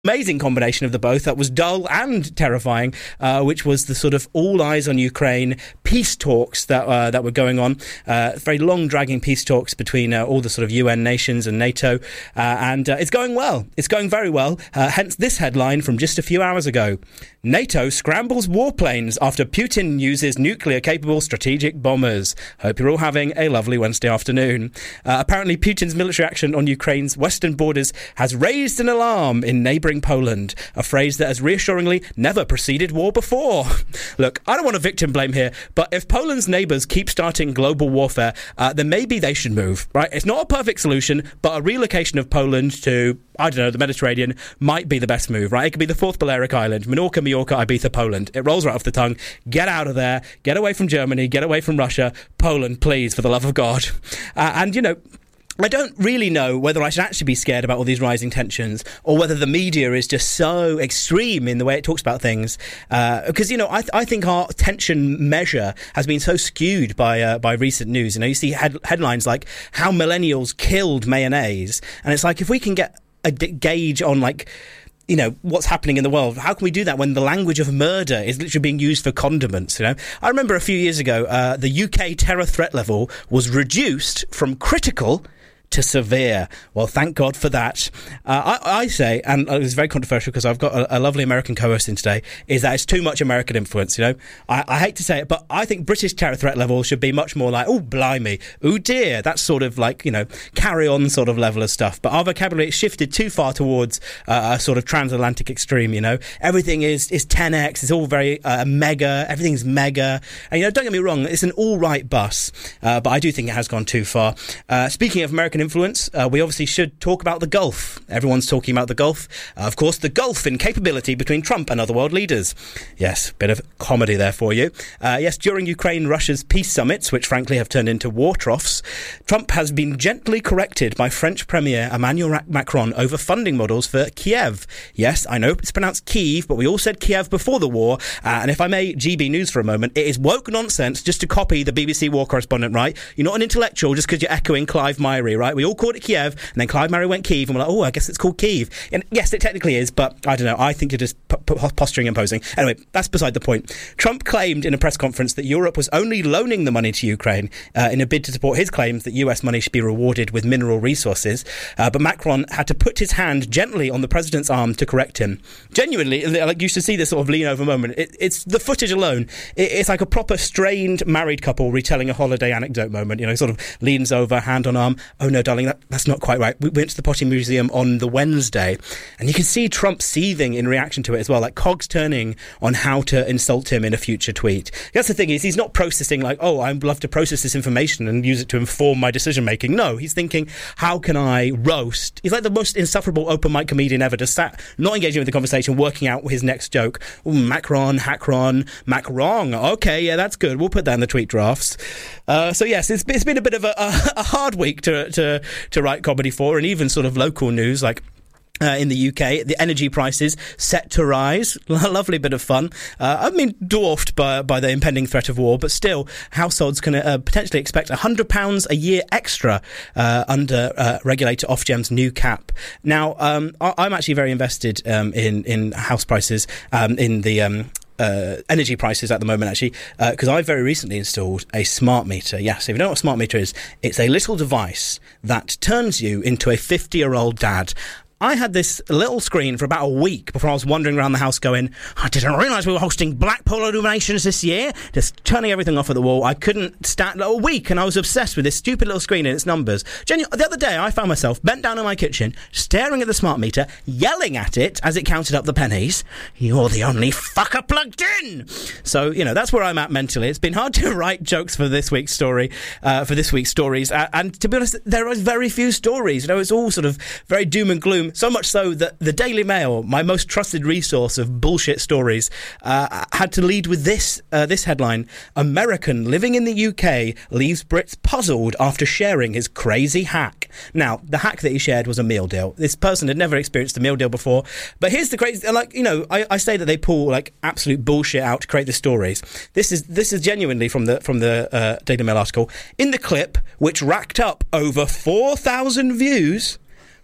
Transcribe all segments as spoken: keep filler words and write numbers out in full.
amazing combination of the both that was dull and terrifying, uh, which was the sort of all eyes on Ukraine peace talks that uh, that were going on, uh, very long dragging peace talks between uh, all the sort of U N nations and NATO, uh, and uh, it's going well. It's going very well. Uh, hence this headline from just a few hours ago: NATO scrambles warplanes after Putin uses nuclear-capable strategic bombers. Hope you're all having a lovely Wednesday afternoon. Uh, apparently, Putin's military action on Ukraine's western borders has raised an alarm in neighbouring Poland, a phrase that has reassuringly never preceded war before. Look, I don't want to victim blame here, but if Poland's neighbours keep starting global warfare, uh, then maybe they should move, right? It's not a perfect solution, but a relocation of Poland to, I don't know, the Mediterranean might be the best move, right? It could be the fourth Balearic Island, Menorca, Mallorca, Ibiza, Poland. It rolls right off the tongue. Get out of there. Get away from Germany. Get away from Russia. Poland, please, for the love of God. Uh, and, you know, I don't really know whether I should actually be scared about all these rising tensions or whether the media is just so extreme in the way it talks about things. Uh, because, you know, I, th- I think our tension measure has been so skewed by uh, by recent news. You know, you see head- headlines like how millennials killed mayonnaise. And it's like, if we can get a d- gauge on, like, you know, what's happening in the world, how can we do that when the language of murder is literally being used for condiments, you know? I remember a few years ago, uh, the U K terror threat level was reduced from critical to severe. Well, thank God for that. Uh, I, I say, and it's very controversial because I've got a, a lovely American co-host in today, is that it's too much American influence, you know? I, I hate to say it, but I think British terror threat level should be much more like, oh, blimey, oh dear, that's sort of like, you know, carry on sort of level of stuff. But our vocabulary has shifted too far towards uh, a sort of transatlantic extreme, you know? Everything is, is ten x, it's all very uh, mega, everything's mega. And, you know, don't get me wrong, it's an all right bus, uh, but I do think it has gone too far. Uh, speaking of American influence, uh, we obviously should talk about the Gulf. Everyone's talking about the Gulf. Uh, of course, the Gulf in capability between Trump and other world leaders. Yes, bit of comedy there for you. Uh, yes, during Ukraine-Russia's peace summits, which frankly have turned into war troughs, Trump has been gently corrected by French Premier Emmanuel Macron over funding models for Kiev. Yes, I know it's pronounced Kyiv, but we all said Kiev before the war. Uh, and if I may G B News for a moment, it is woke nonsense just to copy the B B C war correspondent, right? You're not an intellectual just because you're echoing Clive Myrie, right? We all called it Kiev, and then Clive Myrie went Kyiv, and we're like, oh, I guess it's called Kyiv. And yes, it technically is, but I don't know. I think you're just p- p- posturing and posing. Anyway, that's beside the point. Trump claimed in a press conference that Europe was only loaning the money to Ukraine uh, in a bid to support his claims that U S money should be rewarded with mineral resources. Uh, but Macron had to put his hand gently on the president's arm to correct him. Genuinely, like, you should see this sort of lean over moment. It, it's the footage alone. It, it's like a proper strained married couple retelling a holiday anecdote moment. You know, sort of leans over, hand on arm. Oh no, darling, that, that's not quite right. We went to the Potty Museum on the Wednesday, and you can see Trump seething in reaction to it as well, like cogs turning on how to insult him in a future tweet. That's the thing, is he's not processing like, oh, I'd love to process this information and use it to inform my decision making. No, he's thinking, how can I roast? He's like the most insufferable open mic comedian ever, just sat, not engaging with the conversation, working out his next joke. Ooh, Macron, Hackron, Macron. Okay, yeah, that's good. We'll put that in the tweet drafts. Uh, so yes, it's, it's been a bit of a, a, a hard week to, to to write comedy for, and even sort of local news like Uh, in the U K, the energy prices set to rise. A lovely bit of fun. Uh, I mean, dwarfed by by the impending threat of war, but still, households can uh, potentially expect one hundred pounds a year extra uh, under uh, regulator Ofgem's new cap. Now, um, I- I'm actually very invested um, in in house prices, um, in the Um, Uh, energy prices at the moment, actually, because uh, I very recently installed a smart meter. Yes, if you know what a smart meter is, it's a little device that turns you into a fifty-year-old dad. I had this little screen for about a week before I was wandering around the house going, I didn't realise we were hosting Blackpool Illuminations this year. Just turning everything off at the wall. I couldn't stand a week, and I was obsessed with this stupid little screen and its numbers. Genu- the other day, I found myself bent down in my kitchen, staring at the smart meter, yelling at it as it counted up the pennies. You're the only fucker plugged in! So, you know, that's where I'm at mentally. It's been hard to write jokes for this week's story, uh, for this week's stories. Uh, and to be honest, there are very few stories. You know, it's all sort of very doom and gloom. So much so that the Daily Mail, my most trusted resource of bullshit stories, uh, had to lead with this uh, this headline: American living in the U K leaves Brits puzzled after sharing his crazy hack. Now, the hack that he shared was a meal deal. This person had never experienced a meal deal before. But here's the crazy, like, you know, I, I say that they pull like absolute bullshit out to create the stories. This is this is genuinely from the from the uh, Daily Mail article. In the clip, which racked up over four thousand views,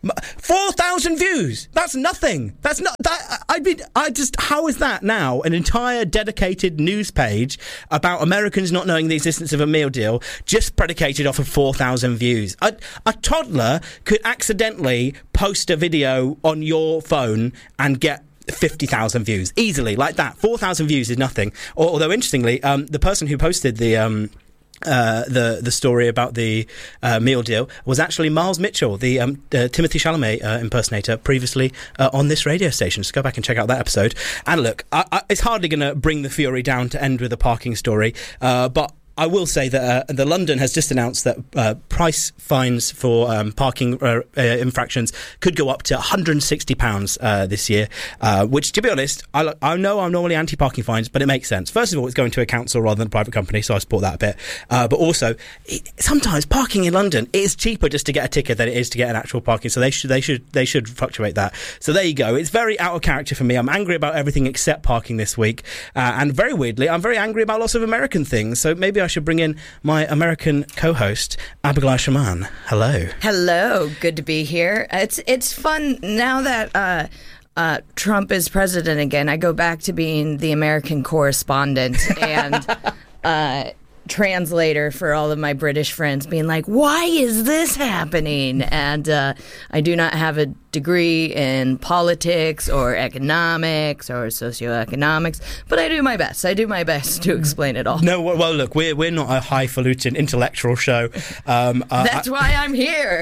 four thousand views. That's nothing. That's not that. I mean, I just how is that now an entire dedicated news page about Americans not knowing the existence of a meal deal just predicated off of four thousand views? A, a toddler could accidentally post a video on your phone and get fifty thousand views easily, like that. four thousand views is nothing. Although interestingly, um, the person who posted the um, Uh, the the story about the uh, meal deal was actually Miles Mitchell, the um, uh, Timothy Chalamet uh, impersonator, previously uh, on this radio station. Just go back and check out that episode. And look, I, I, it's hardly going to bring the fury down to end with a parking story, uh, but I will say that uh, the London has just announced that uh, price fines for um, parking uh, uh, infractions could go up to one hundred sixty pounds uh, this year, uh, which, to be honest, I, I know I'm normally anti-parking fines, but it makes sense. First of all, it's going to a council rather than a private company, so I support that a bit. Uh, but also, it, sometimes parking in London is cheaper just to get a ticket than it is to get an actual parking, so they should they should they should fluctuate that. So there you go. It's very out of character for me. I'm angry about everything except parking this week, uh, and very weirdly, I'm very angry about lots of American things. So maybe I should bring in my American co-host, Abigail Shaman. Hello. Hello. Good to be here. It's it's fun now that uh, uh, Trump is president again. I go back to being the American correspondent and uh, translator for all of my British friends, being like, why is this happening? And uh, I do not have a degree in politics or economics or socioeconomics, but I do my best. I do my best to explain it all. No, well, look, we're we're not a highfalutin intellectual show. Um, uh, That's I, why I'm here.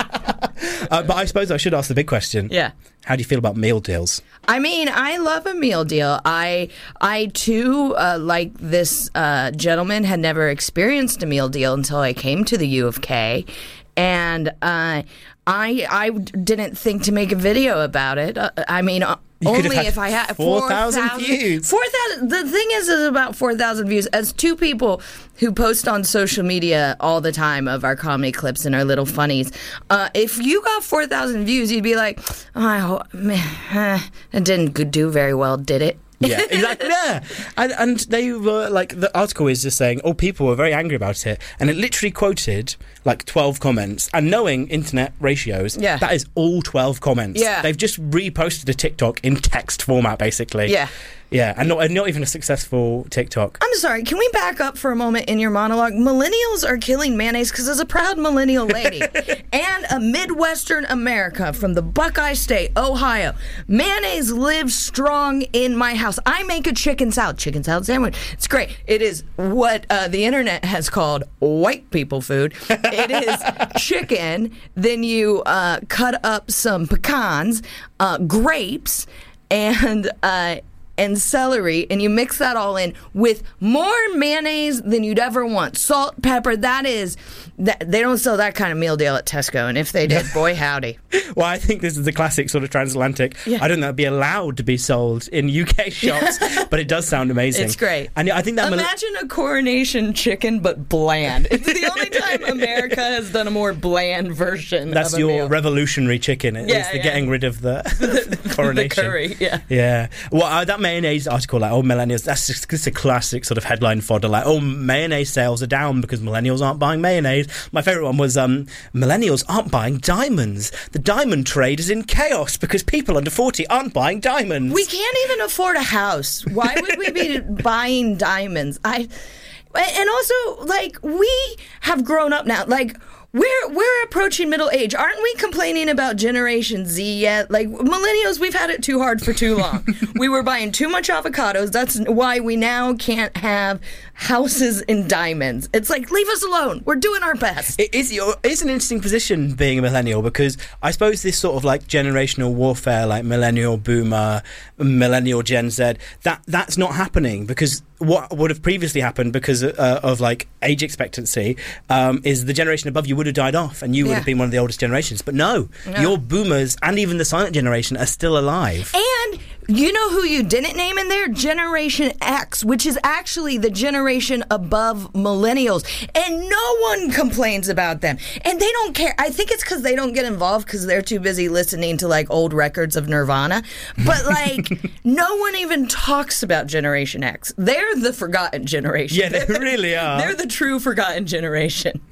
uh, but I suppose I should ask the big question. Yeah. How do you feel about meal deals? I mean, I love a meal deal. I, I too, uh, like this uh, gentleman, had never experienced a meal deal until I came to the U of K, and uh, I, I didn't think to make a video about it. Uh, I mean. Uh, You Only if I had four thousand views. four thousand. The thing is, is about four thousand views. As two people who post on social media all the time of our comedy clips and our little funnies, uh, if you got four thousand views, you'd be like, oh, I hope, man, it didn't do very well, did it? Yeah, exactly. Yeah, and, and they were like, the article is just saying, oh, people were very angry about it, and it literally quoted like twelve comments. And knowing internet ratios, yeah. that is all twelve comments. Yeah, they've just reposted a TikTok in text format, basically. Yeah. Yeah, and not, and not even a successful TikTok. I'm sorry, can we back up for a moment in your monologue? Millennials are killing mayonnaise because as a proud millennial lady and a Midwestern America from the Buckeye State, Ohio, mayonnaise lives strong in my house. I make a chicken salad, chicken salad sandwich. It's great. It is what uh, the internet has called white people food. It is chicken, then you uh, cut up some pecans, uh, grapes, and... Uh, and celery, and you mix that all in with more mayonnaise than you'd ever want. Salt, pepper, that is... That, they don't sell that kind of meal deal at Tesco, and if they did, boy howdy. Well, I think this is the classic sort of transatlantic. Yeah. I don't think that'd be allowed to be sold in U K shops, but it does sound amazing. It's great. And I think that Imagine a coronation chicken, but bland. It's the only time America has done a more bland version That's of a your meal. revolutionary chicken. It's Yeah, the yeah. getting rid of the, the coronation. The curry, yeah. Yeah. Well, uh, that mayonnaise article, like, oh, millennials, that's just, just a classic sort of headline fodder. Like, oh, mayonnaise sales are down because millennials aren't buying mayonnaise. My favourite one was um, millennials aren't buying diamonds. The diamond trade is in chaos because people under forty aren't buying diamonds. We can't even afford a house. Why would we be buying diamonds? I, and also, like, we have grown up now. Like, We're we're approaching middle age. Aren't we complaining about Generation Z yet? Like, millennials, we've had it too hard for too long. We were buying too much avocados. That's why we now can't have houses in diamonds. It's like, leave us alone. We're doing our best. It is, it's an interesting position being a millennial, because I suppose this sort of like generational warfare, like millennial, boomer, millennial, Gen Z, that that's not happening, because what would have previously happened because uh, of like age expectancy um, is the generation above you would have died off and you would Yeah. have been one of the oldest generations. But no, No. your boomers and even the silent generation are still alive. And you know who you didn't name in there? Generation X, which is actually the generation above millennials. And no one complains about them. And they don't care. I think it's because they don't get involved because they're too busy listening to, like, old records of Nirvana. But, like, no one even talks about Generation X. They're the forgotten generation. Yeah, they really are. They're the true forgotten generation.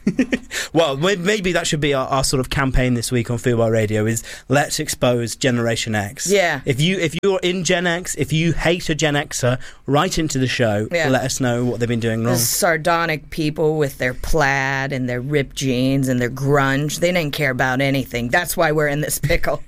Well, maybe that should be our, our sort of campaign this week on Fubar Radio, is let's expose Generation X. Yeah. If, you, if you're in Gen X, if you hate a Gen Xer, write into the show, yeah. let us know what they've been doing wrong. The sardonic people with their plaid and their ripped jeans and their grunge, they didn't care about anything. That's why we're in this pickle.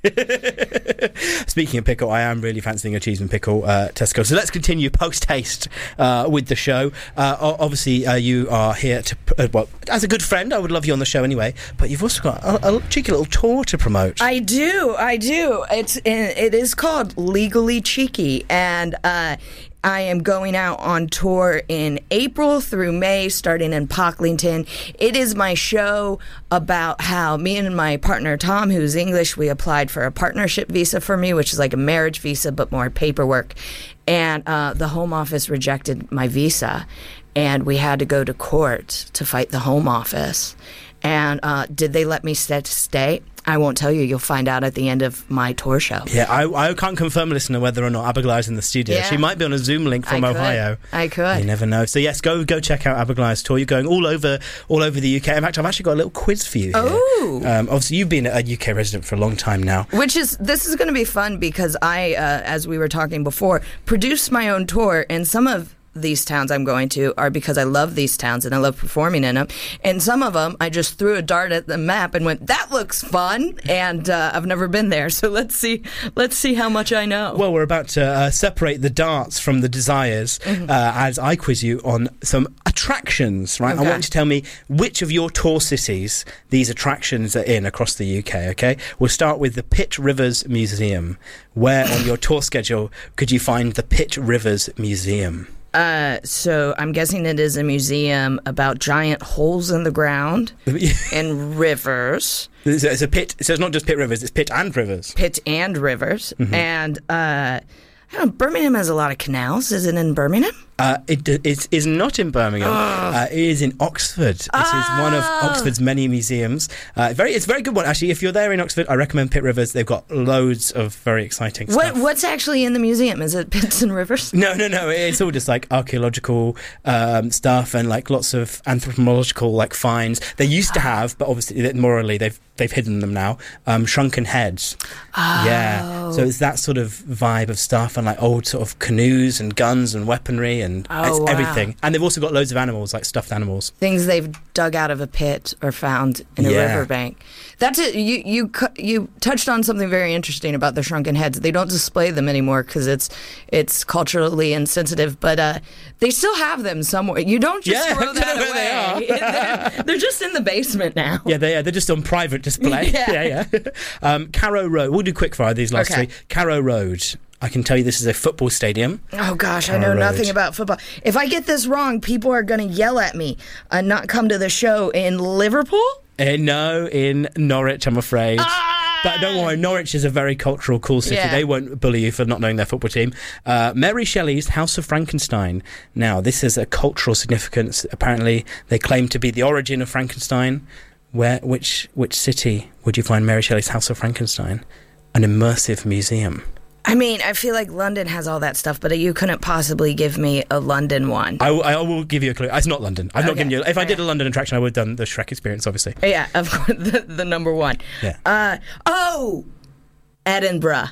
Speaking of pickle, I am really fancying a cheese and pickle uh, Tesco. So let's continue post-haste uh, with the show. Uh, obviously, uh, you are here to, uh, well, as a good friend, I would love you on the show anyway, but you've also got a, a cheeky little tour to promote. I do, I do. It's It is called Legally Cheeky, and uh, I am going out on tour in April through May, starting in Pocklington. It is my show about how me and my partner, Tom, who's English, we applied for a partnership visa for me, which is like a marriage visa, but more paperwork. And uh, the Home Office rejected my visa, and we had to go to court to fight the Home Office. And uh, did they let me st- stay? I won't tell you. You'll find out at the end of my tour show. Yeah, I, I can't confirm, listener, whether or not Abigail's in the studio. Yeah. She might be on a Zoom link from I could. Ohio. I could. You never know. So yes, go go check out Abigail's tour. You're going all over all over the U K. In fact, I've actually got a little quiz for you here. Oh. Um, obviously, you've been a U K resident for a long time now. Which is, this is going to be fun because I, uh, as we were talking before, produce my own tour, and some of these towns I'm going to are because I love these towns and I love performing in them. And some of them, I just threw a dart at the map and went, that looks fun. And uh, I've never been there. So let's see let's see how much I know. Well, we're about to uh, separate the darts from the desires mm-hmm. uh, as I quiz you on some attractions, right? Okay. I want you to tell me which of your tour cities these attractions are in across the U K, okay? We'll start with the Pitt Rivers Museum. Where on your tour schedule could you find the Pitt Rivers Museum? Uh, so I'm guessing it is a museum about giant holes in the ground and rivers. It's a, it's a pit. So it's not just Pitt Rivers, it's Pitt and Rivers. Pit and rivers. Mm-hmm. And, uh, I don't know, Birmingham has a lot of canals. Is it in Birmingham? Uh, it, it is not in Birmingham. Uh, it is in Oxford. It oh. is one of Oxford's many museums. Uh, very, it's a very good one, actually. If you're there in Oxford, I recommend Pitt Rivers. They've got loads of very exciting what, stuff. What's actually in the museum? Is it pits and rivers? No, no, no. It's all just like archaeological um, stuff and like lots of anthropological like finds. They used to have, but obviously morally they've they've hidden them now. Um, shrunken heads. Oh. Yeah. So it's that sort of vibe of stuff and like old sort of canoes and guns and weaponry and oh, it's wow. everything. And they've also got loads of animals, like stuffed animals. Things they've dug out of a pit or found in a Yeah. riverbank. That's it. You you cu- you touched on something very interesting about the shrunken heads. They don't display them anymore because it's it's culturally insensitive, but uh, they still have them somewhere. You don't just Yeah, throw I don't that know where away. they they're, they're just in the basement now. Yeah, they are. They're just on private display. Yeah. yeah. yeah. Um, Carrow Road. We'll do quick fire these last Okay. three. Carrow Road. I can tell you this is a football stadium. Oh, gosh, I Carrow know Road. nothing about football. If I get this wrong, people are going to yell at me and not come to the show in Liverpool? Uh, no, in Norwich, I'm afraid. Ah! But don't worry, Norwich is a very cultural, cool city. Yeah. They won't bully you for not knowing their football team. Uh, Mary Shelley's House of Frankenstein. Now, this is a cultural significance. Apparently, they claim to be the origin of Frankenstein. Where, which, which city would you find Mary Shelley's House of Frankenstein? An immersive museum. I mean, I feel like London has all that stuff, but you couldn't possibly give me a London one. I, will- I will give you a clue. It's not London. I've not Okay. given you. If I did Okay. a London attraction, I would have done the Shrek experience, obviously. Yeah, of course, the, the number one. Yeah. Uh, oh! Edinburgh.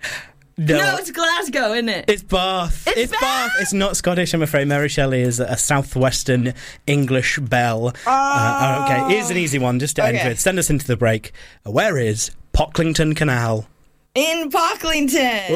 No, No, it's Glasgow, isn't it? It's Bath. It's Bath! It's not Scottish, I'm afraid. Mary Shelley is a southwestern English belle. Oh. Uh, okay, here's an easy one just to end Okay. with. Send us into the break. Where is Pocklington Canal? In Pocklington.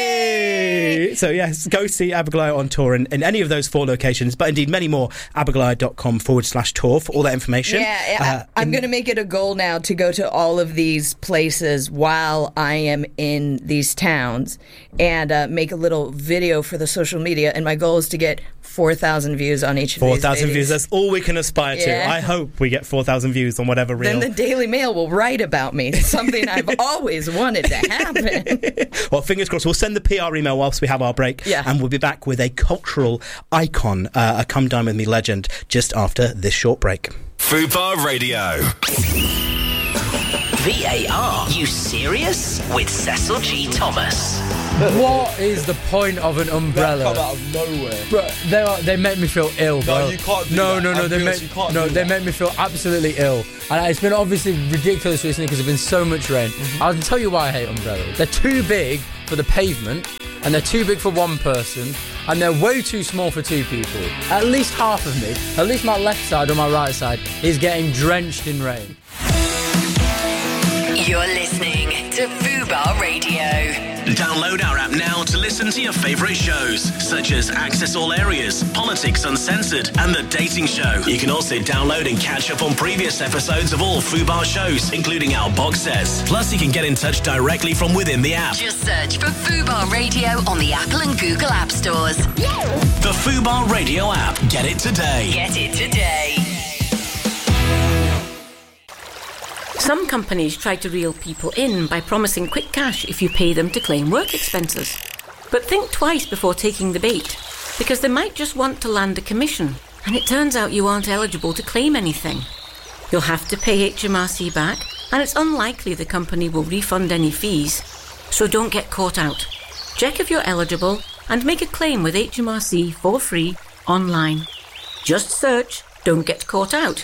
Way! So yes, go see Abigail on tour in, in any of those four locations, but indeed many more. Abigail.com forward slash tour for all that information. Yeah, Uh, I, I'm in- going to make it a goal now to go to all of these places while I am in these towns and uh, make a little video for the social media. And my goal is to get four thousand views on each of four these thousand videos. views, that's all we can aspire to. Yeah. I hope we get four thousand views on whatever reel. Then the Daily Mail will write about me. It's something I've always wanted to happen. Well, fingers crossed. We'll send the P R email whilst we have our break. Yeah. And we'll be back with a cultural icon, uh, a Come Dine With Me legend, just after this short break. Fubar Radio. V A R, you serious? With Cecil G. Thomas. What is the point of an umbrella? That come out of nowhere. Bro, they are, they make me feel ill, bro. No, you can't do no, that. No, no, no, they make, you can't no, do they that. make me feel absolutely ill. And it's been obviously ridiculous recently because there's been so much rain. Mm-hmm. I'll tell you why I hate umbrellas. They're too big for the pavement, and they're too big for one person, and they're way too small for two people. At least half of me, at least my left side or my right side, is getting drenched in rain. You're listening to Fubar Radio. Download our app now to listen to your favourite shows, such as Access All Areas, Politics Uncensored, and The Dating Show. You can also download and catch up on previous episodes of all Fubar shows, including our box sets. Plus, you can get in touch directly from within the app. Just search for Fubar Radio on the Apple and Google App Stores. The Fubar Radio app. Get it today. Get it today. Some companies try to reel people in by promising quick cash if you pay them to claim work expenses. But think twice before taking the bait, because they might just want to land a commission, and it turns out you aren't eligible to claim anything. You'll have to pay H M R C back, and it's unlikely the company will refund any fees. So don't get caught out. Check if you're eligible and make a claim with H M R C for free online. Just search "Don't Get Caught Out."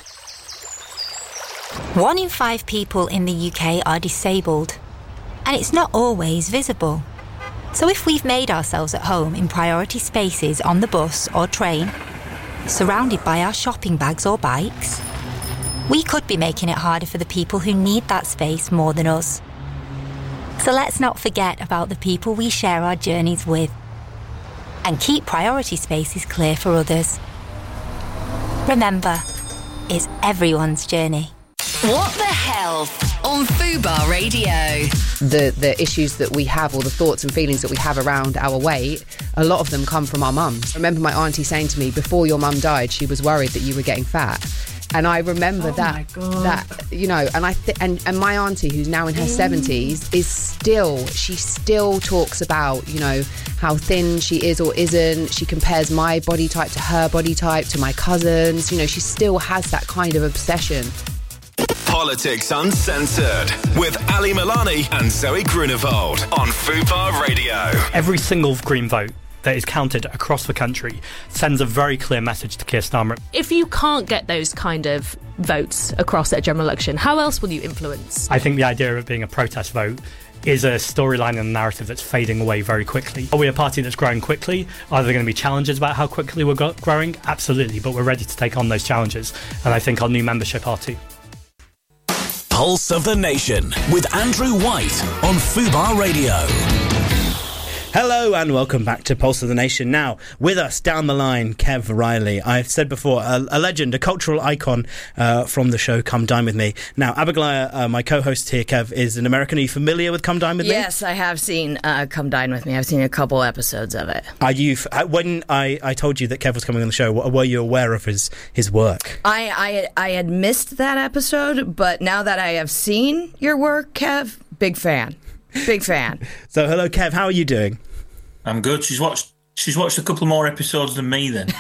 One in five people in the U K are disabled, and it's not always visible. So if we've made ourselves at home in priority spaces on the bus or train, surrounded by our shopping bags or bikes, we could be making it harder for the people who need that space more than us. So let's not forget about the people we share our journeys with, and keep priority spaces clear for others. Remember, it's everyone's journey. What the Health on Fubar Radio. The the issues that we have, or the thoughts and feelings that we have around our weight, a lot of them come from our mums. I remember my auntie saying to me, before your mum died, she was worried that you were getting fat. And I remember oh that, that you know, and I th- and, and my auntie, who's now in her seventies, is still, she still talks about, you know, how thin she is or isn't. She compares my body type to her body type, to my cousins. You know, she still has that kind of obsession. Politics Uncensored with Ali Milani and Zoe Grunewald on Fubar Radio. Every single Green vote that is counted across the country sends a very clear message to Keir Starmer. If you can't get those kind of votes across at a general election, how else will you influence? I think the idea of it being a protest vote is a storyline and a narrative that's fading away very quickly. Are we a party that's growing quickly? Are there going to be challenges about how quickly we're go- growing? Absolutely, but we're ready to take on those challenges, and I think our new membership are too. Pulse of the Nation with Andrew White on Fubar Radio. Hello and welcome back to Pulse of the Nation. Now, with us down the line, Kev Riley. I've said before, a, a legend, a cultural icon uh, from the show Come Dine With Me. Now, Abigail, uh, my co-host here, Kev, is an American. Are you familiar with Come Dine With Me? Yes, I have seen uh, Come Dine With Me. I've seen a couple episodes of it. Are you? When I, I told you that Kev was coming on the show, were you aware of his, his work? I, I, I had missed that episode, but now that I have seen your work, Kev, big fan. Big fan. So, hello, Kev. How are you doing? I'm good. She's watched. She's watched a couple more episodes than me. Then.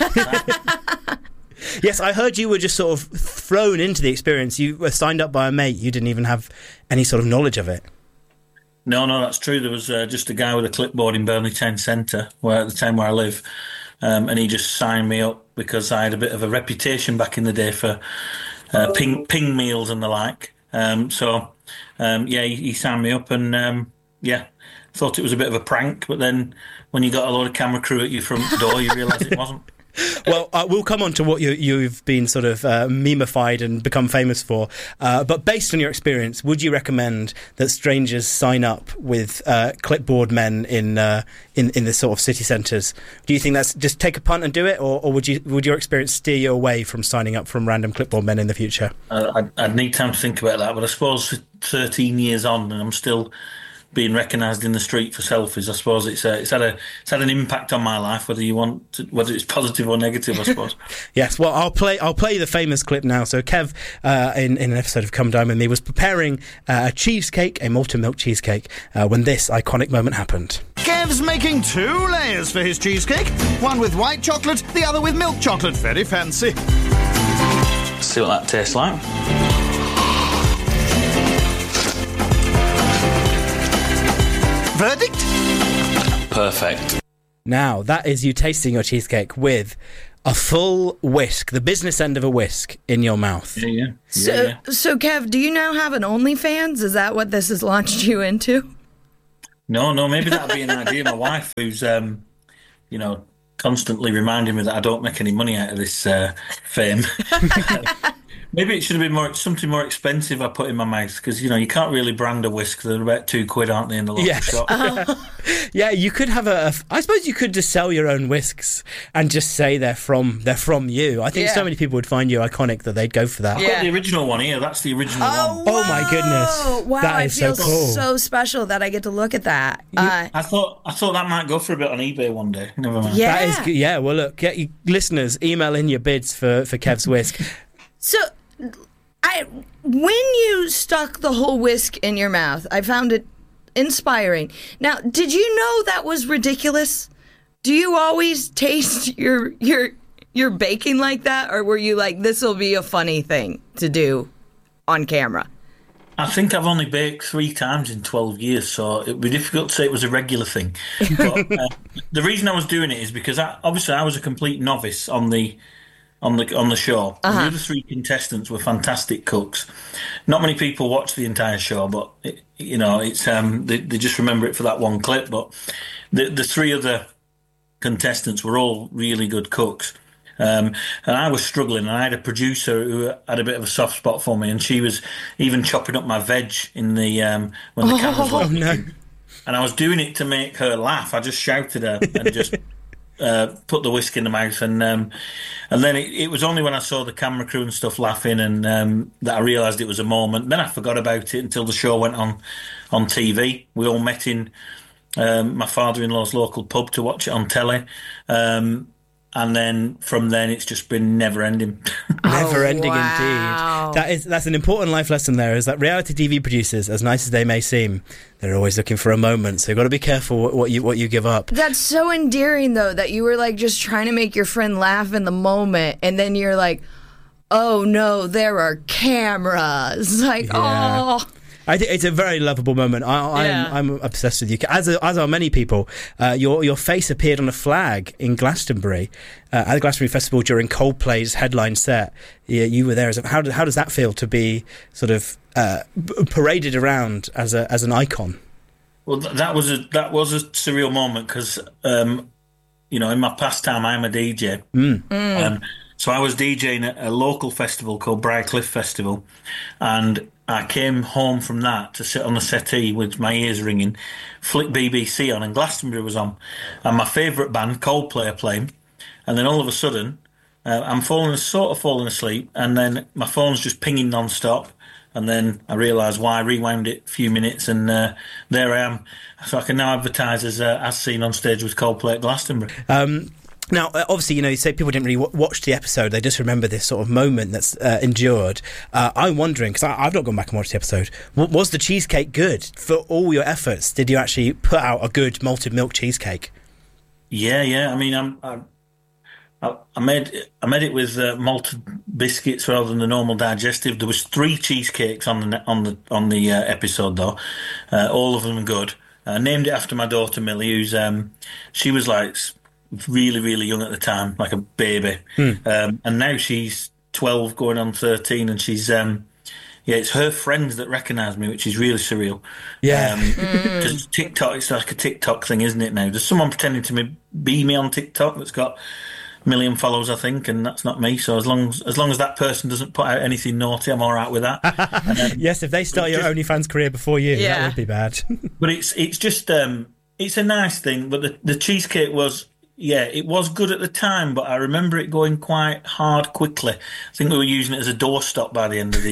Yes, I heard you were just sort of thrown into the experience. You were signed up by a mate. You didn't even have any sort of knowledge of it. No, no, that's true. There was uh, just a guy with a clipboard in Burnley Town Centre, where at the time where I live, um, and he just signed me up because I had a bit of a reputation back in the day for uh, ping ping meals and the like. Um, so, um, yeah, he, he signed me up, and um, yeah, thought it was a bit of a prank. But then, when you got a lot of camera crew at your front door, you realise it wasn't. Well, uh, we'll come on to what you, you've been sort of uh, memeified and become famous for. Uh, but based on your experience, would you recommend that strangers sign up with uh, clipboard men in uh, in in the sort of city centres? Do you think that's just take a punt and do it, or, or would you would your experience steer you away from signing up from random clipboard men in the future? Uh, I'd, I'd need time to think about that, but I suppose thirteen years on, and I'm still being recognised in the street for selfies. I suppose it's uh, it's had a it's had an impact on my life, whether you want to, whether it's positive or negative, I suppose. Yes, well, I'll play I'll play the famous clip now. So Kev, uh, in in an episode of Come Dine With Me, was preparing uh, a cheesecake, a malted milk cheesecake, uh, when this iconic moment happened. Kev's making two layers for his cheesecake, one with white chocolate, the other with milk chocolate. Very fancy. See what that tastes like. Verdict? perfect. Now, that is you tasting your cheesecake with a full whisk, the business end of a whisk, in your mouth. Yeah, yeah. So, yeah, yeah. so Kev, do you now have an OnlyFans? Is that what this has launched you into? No, no, maybe that'd be an idea. My wife, who's, um, you know, constantly reminding me that I don't make any money out of this uh, fame. Maybe it should have been more something more expensive I put in my mouth, because, you know, you can't really brand a whisk. They're about two quid, aren't they, in the local Yes. shop? Yeah, you could have a, a. I suppose you could just sell your own whisks and just say they're from they're from you. I think Yeah. so many people would find you iconic that they'd go for that. I've got the original one here. That's the original Oh, one. Oh my goodness. Oh, wow, That I is feel so cool. so special that I get to look at that. Uh, I thought I thought that might go for a bit on eBay one day. Never mind. Yeah. That is good. Yeah, well, look, get you listeners, email in your bids for, for Kev's whisk. So, I when you stuck the whole whisk in your mouth, I found it inspiring. Now, did you know that was ridiculous? Do you always taste your your your baking like that, or were you like, this will be a funny thing to do on camera? I think I've only baked three times in twelve years, so it would be difficult to say it was a regular thing. But uh, the reason I was doing it is because I, obviously I was a complete novice on the on the on the show. Uh-huh. The other three contestants were fantastic cooks. Not many people watch the entire show, but it, you know, it's um they, they just remember it for that one clip. But the the three other contestants were all really good cooks. Um, and I was struggling, and I had a producer who had a bit of a soft spot for me, and she was even chopping up my veg in the um, when the Oh, cameras were no. working. And I was doing it to make her laugh. I just shouted her and just uh, put the whisk in the mouth, and um, and then it, it was only when I saw the camera crew and stuff laughing and um, that I realised it was a moment. Then I forgot about it until the show went on on T V. We all met in um, my father-in-law's local pub to watch it on telly. Um, And then from then, it's just been never ending. Never ending wow. indeed. That is that's an important life lesson there, is that reality T V producers, as nice as they may seem, they're always looking for a moment. So you've got to be careful what, what you what you give up. That's so endearing, though, that you were like just trying to make your friend laugh in the moment, and then you're like, oh no, there are cameras. Like, Yeah. oh. I think it's a very lovable moment. I, I'm, Yeah. I'm obsessed with you, as are, as are many people. Uh, your your face appeared on a flag in Glastonbury uh, at the Glastonbury Festival during Coldplay's headline set. Yeah, you were there. As a, how, do, how does that feel to be sort of uh, b- paraded around as a as an icon? Well, th- that was a that was a surreal moment because, um, you know, in my pastime, I'm a D J. Mm. Um, so I was DJing at a local festival called Briarcliff Festival, and I came home from that to sit on the settee with my ears ringing, flick B B C on, and Glastonbury was on, and my favourite band, Coldplay, are playing, and then all of a sudden, uh, I'm falling, sort of falling asleep, and then my phone's just pinging non-stop, and then I realised why. I rewound it a few minutes, and uh, there I am. So I can now advertise as uh, as seen on stage with Coldplay at Glastonbury. Um, Now, uh, obviously, you know, you say people didn't really w- watch the episode. They just remember this sort of moment that's uh, endured. Uh, I'm wondering, because I've not gone back and watched the episode, w- was the cheesecake good? For all your efforts, did you actually put out a good malted milk cheesecake? Yeah, yeah. I mean, I'm, I, I, I made I made it with uh, malted biscuits rather than the normal digestive. There was three cheesecakes on the on the on the uh, episode though, uh, all of them good. I named it after my daughter Millie, who's um, she was like really really young at the time, like a baby, Hmm. um, and now she's twelve, going on thirteen, and she's um, yeah, it's her friends that recognise me, which is really surreal. Yeah. Because TikTok, it's like a TikTok thing, isn't it now? There's someone pretending to me, be me on TikTok that's got a million followers, I think, and that's not me. So as long as, as long as that person doesn't put out anything naughty, I'm all right with that. And then, Yes, if they start your just- OnlyFans career before you, Yeah. that would be bad. but it's it's just, um, it's a nice thing. But the, the cheesecake was, yeah, it was good at the time, but I remember it going quite hard quickly. I think we were using it as a doorstop by the end of the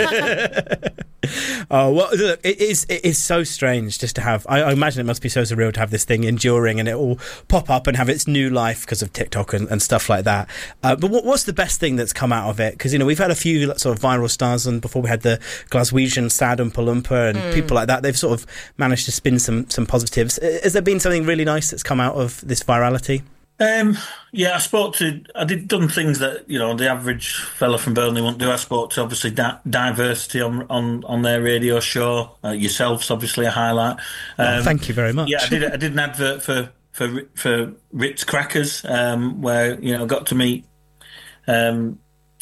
year. Oh, well, look, it is, it is so strange just to have, I, I imagine it must be so surreal to have this thing enduring and it all pop up and have its new life because of TikTok and, and stuff like that. Uh, but what, what's the best thing that's come out of it? Because, you know, we've had a few sort of viral stars, and before we had the Glaswegian Sad Oompa Loompa and Mm. people like that, they've sort of managed to spin some, some positives. Has there been something really nice that's come out of this virality? Um, yeah, I spoke to, I did done things that, you know, the average fella from Burnley won't do. I spoke to, obviously, da- Diversity on, on, on their radio show. Uh, yourselves, obviously, a highlight. Um, Oh, thank you very much. Yeah, I did I did an advert for for for Ritz Crackers, um, where you know I got to meet, um,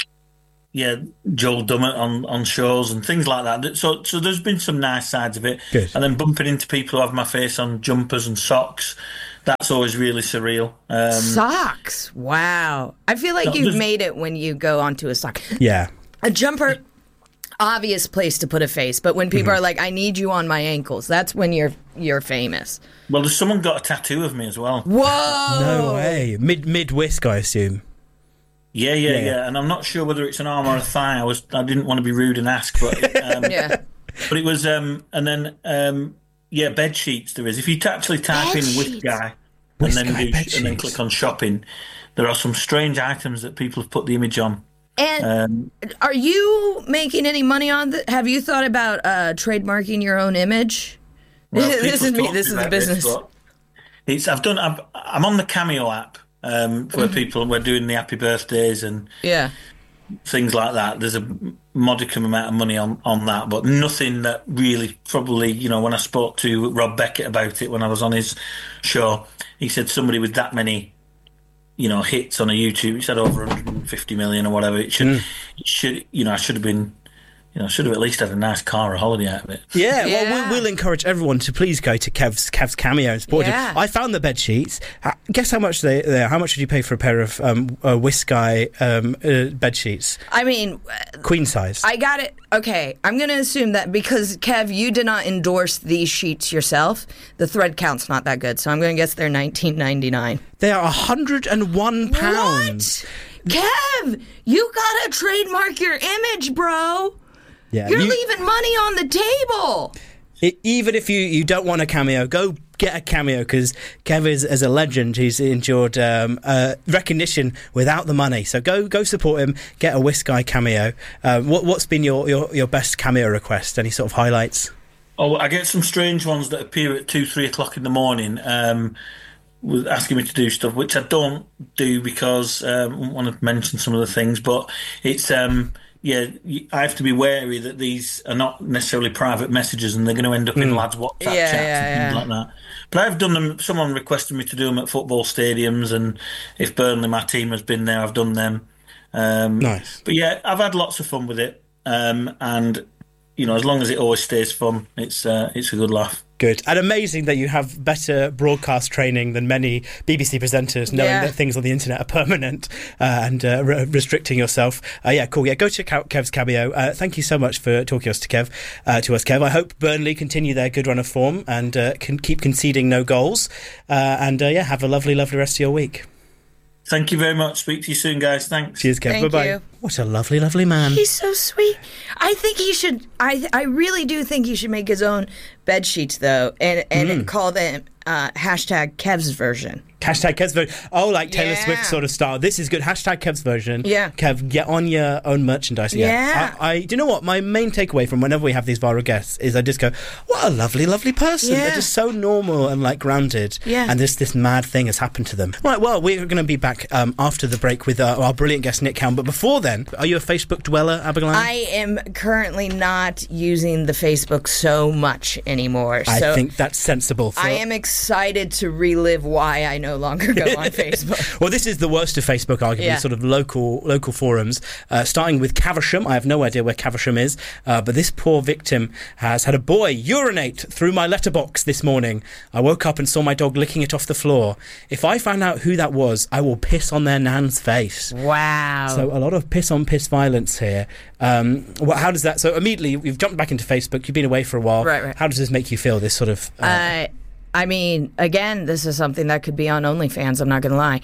yeah, Joel Dummett on, on shows and things like that. So so there's been some nice sides of it. Good. And then bumping into people who have my face on jumpers and socks, that's always really surreal. Um, Socks, wow! I feel like No, you've there's- made it when you go onto a sock. Yeah. A jumper, obvious place to put a face, but when people Mhm. are like, "I need you on my ankles," that's when you're you're famous. Well, there's someone got a tattoo of me as well. Whoa! No way. Mid mid whisk, I assume. Yeah, yeah, Yeah, yeah, yeah. And I'm not sure whether it's an arm or a thigh. I was, I didn't want to be rude and ask, but um, Yeah. but it was. Um, and then, um, yeah, bed sheets. There is. If you t- actually type Bed in Whisk sheets? Guy and Whisk then Guy do, bed and then sheets. click on shopping, there are some strange items that people have put the image on. And Um, are you making any money on that? Have you thought about uh, trademarking your own image? well, this people is me. talk This is a about business. but it's. I've done. I've, I'm on the Cameo app um, where people we're doing the happy birthdays and Yeah. things like that. There's a modicum amount of money on, on that, but nothing that really probably, you know, when I spoke to Rob Beckett about it when I was on his show, he said somebody with that many, you know, hits on a YouTube, he said over one hundred fifty million or whatever, it should, it should, you know, I should have been, you know, should have at least had a nice car or holiday out of it. Yeah, Yeah. well, we'll, we'll encourage everyone to please go to Kev's Kev's Cameo and support Yeah. him. I found the bed sheets. Uh, guess how much they they are? How much did you pay for a pair of um, uh, Whisk Guy um, uh, bed sheets? I mean, Queen size. I got it. Okay, I'm going to assume that because, Kev, you did not endorse these sheets yourself, the thread count's not that good. So I'm going to guess they're nineteen ninety-nine. They are one hundred and one pounds. What? Kev, you got to trademark your image, bro. Yeah, You're you- leaving money on the table. I even if you, you don't want a cameo, go get a cameo because Kev is as a legend. He's endured um, uh, recognition without the money. So go go support him. Get a Whisk Guy cameo. Um, what, what's been your, your, your best cameo request? Any sort of highlights? Oh, I get some strange ones that appear at two, three o'clock in the morning, um, with asking me to do stuff, which I don't do because um, I want to mention some of the things. But it's um, yeah, I have to be wary that these are not necessarily private messages, and they're going to end up in lads' WhatsApp Yeah, chats yeah, and things yeah. like that. But I've done them. Someone requested me to do them at football stadiums, and if Burnley, my team, has been there, I've done them. Um, Nice. But yeah, I've had lots of fun with it, um, and you know, as long as it always stays fun, it's uh, it's a good laugh. Good. And amazing that you have better broadcast training than many B B C presenters, knowing Yeah. that things on the internet are permanent uh, and uh, re- restricting yourself. Uh, yeah, cool. Yeah, go check out Kev's Cameo. Uh, thank you so much for talking us to Kev. Uh, to us, Kev. I hope Burnley continue their good run of form and uh, can keep conceding no goals. Uh, and uh, yeah, have a lovely, lovely rest of your week. Thank you very much. Speak to you soon, guys. Thanks. Cheers, Kev. Thank Bye bye. you. What a lovely, lovely man. He's so sweet. I think he should. I I really do think he should make his own bed sheets though, and and Mm. call them uh, hashtag Kev's version. Hashtag Kev's version. Oh, like Taylor Yeah. Swift sort of style. This is good. Hashtag Kev's version. Yeah. Kev, get on your own merchandise. Yeah. I, I, do you know what? My main takeaway from whenever we have these viral guests is I just go, what a lovely, lovely person. Yeah. They're just so normal and like grounded. Yeah. And this this mad thing has happened to them. Right, well, we're going to be back um, after the break with uh, our brilliant guest, Nick Cowan. But before then, are you a Facebook dweller, Abigail? I am currently not using the Facebook so much anymore. I So think that's sensible. For, I am excited to relive why I no longer go on Facebook. Well, this is the worst of Facebook, arguably, Yeah. sort of local local forums, uh, starting with Caversham. I have no idea where Caversham is, uh, but this poor victim has had a boy urinate through my letterbox this morning. I woke up and saw my dog licking it off the floor. If I find out who that was, I will piss on their nan's face. Wow. So a lot of piss on piss violence here. Um, well, how does that... So immediately, you've jumped back into Facebook. You've been away for a while. Right, right. How does this make you feel, this sort of... Uh, Uh, I mean, again, this is something that could be on OnlyFans. I'm not going to lie.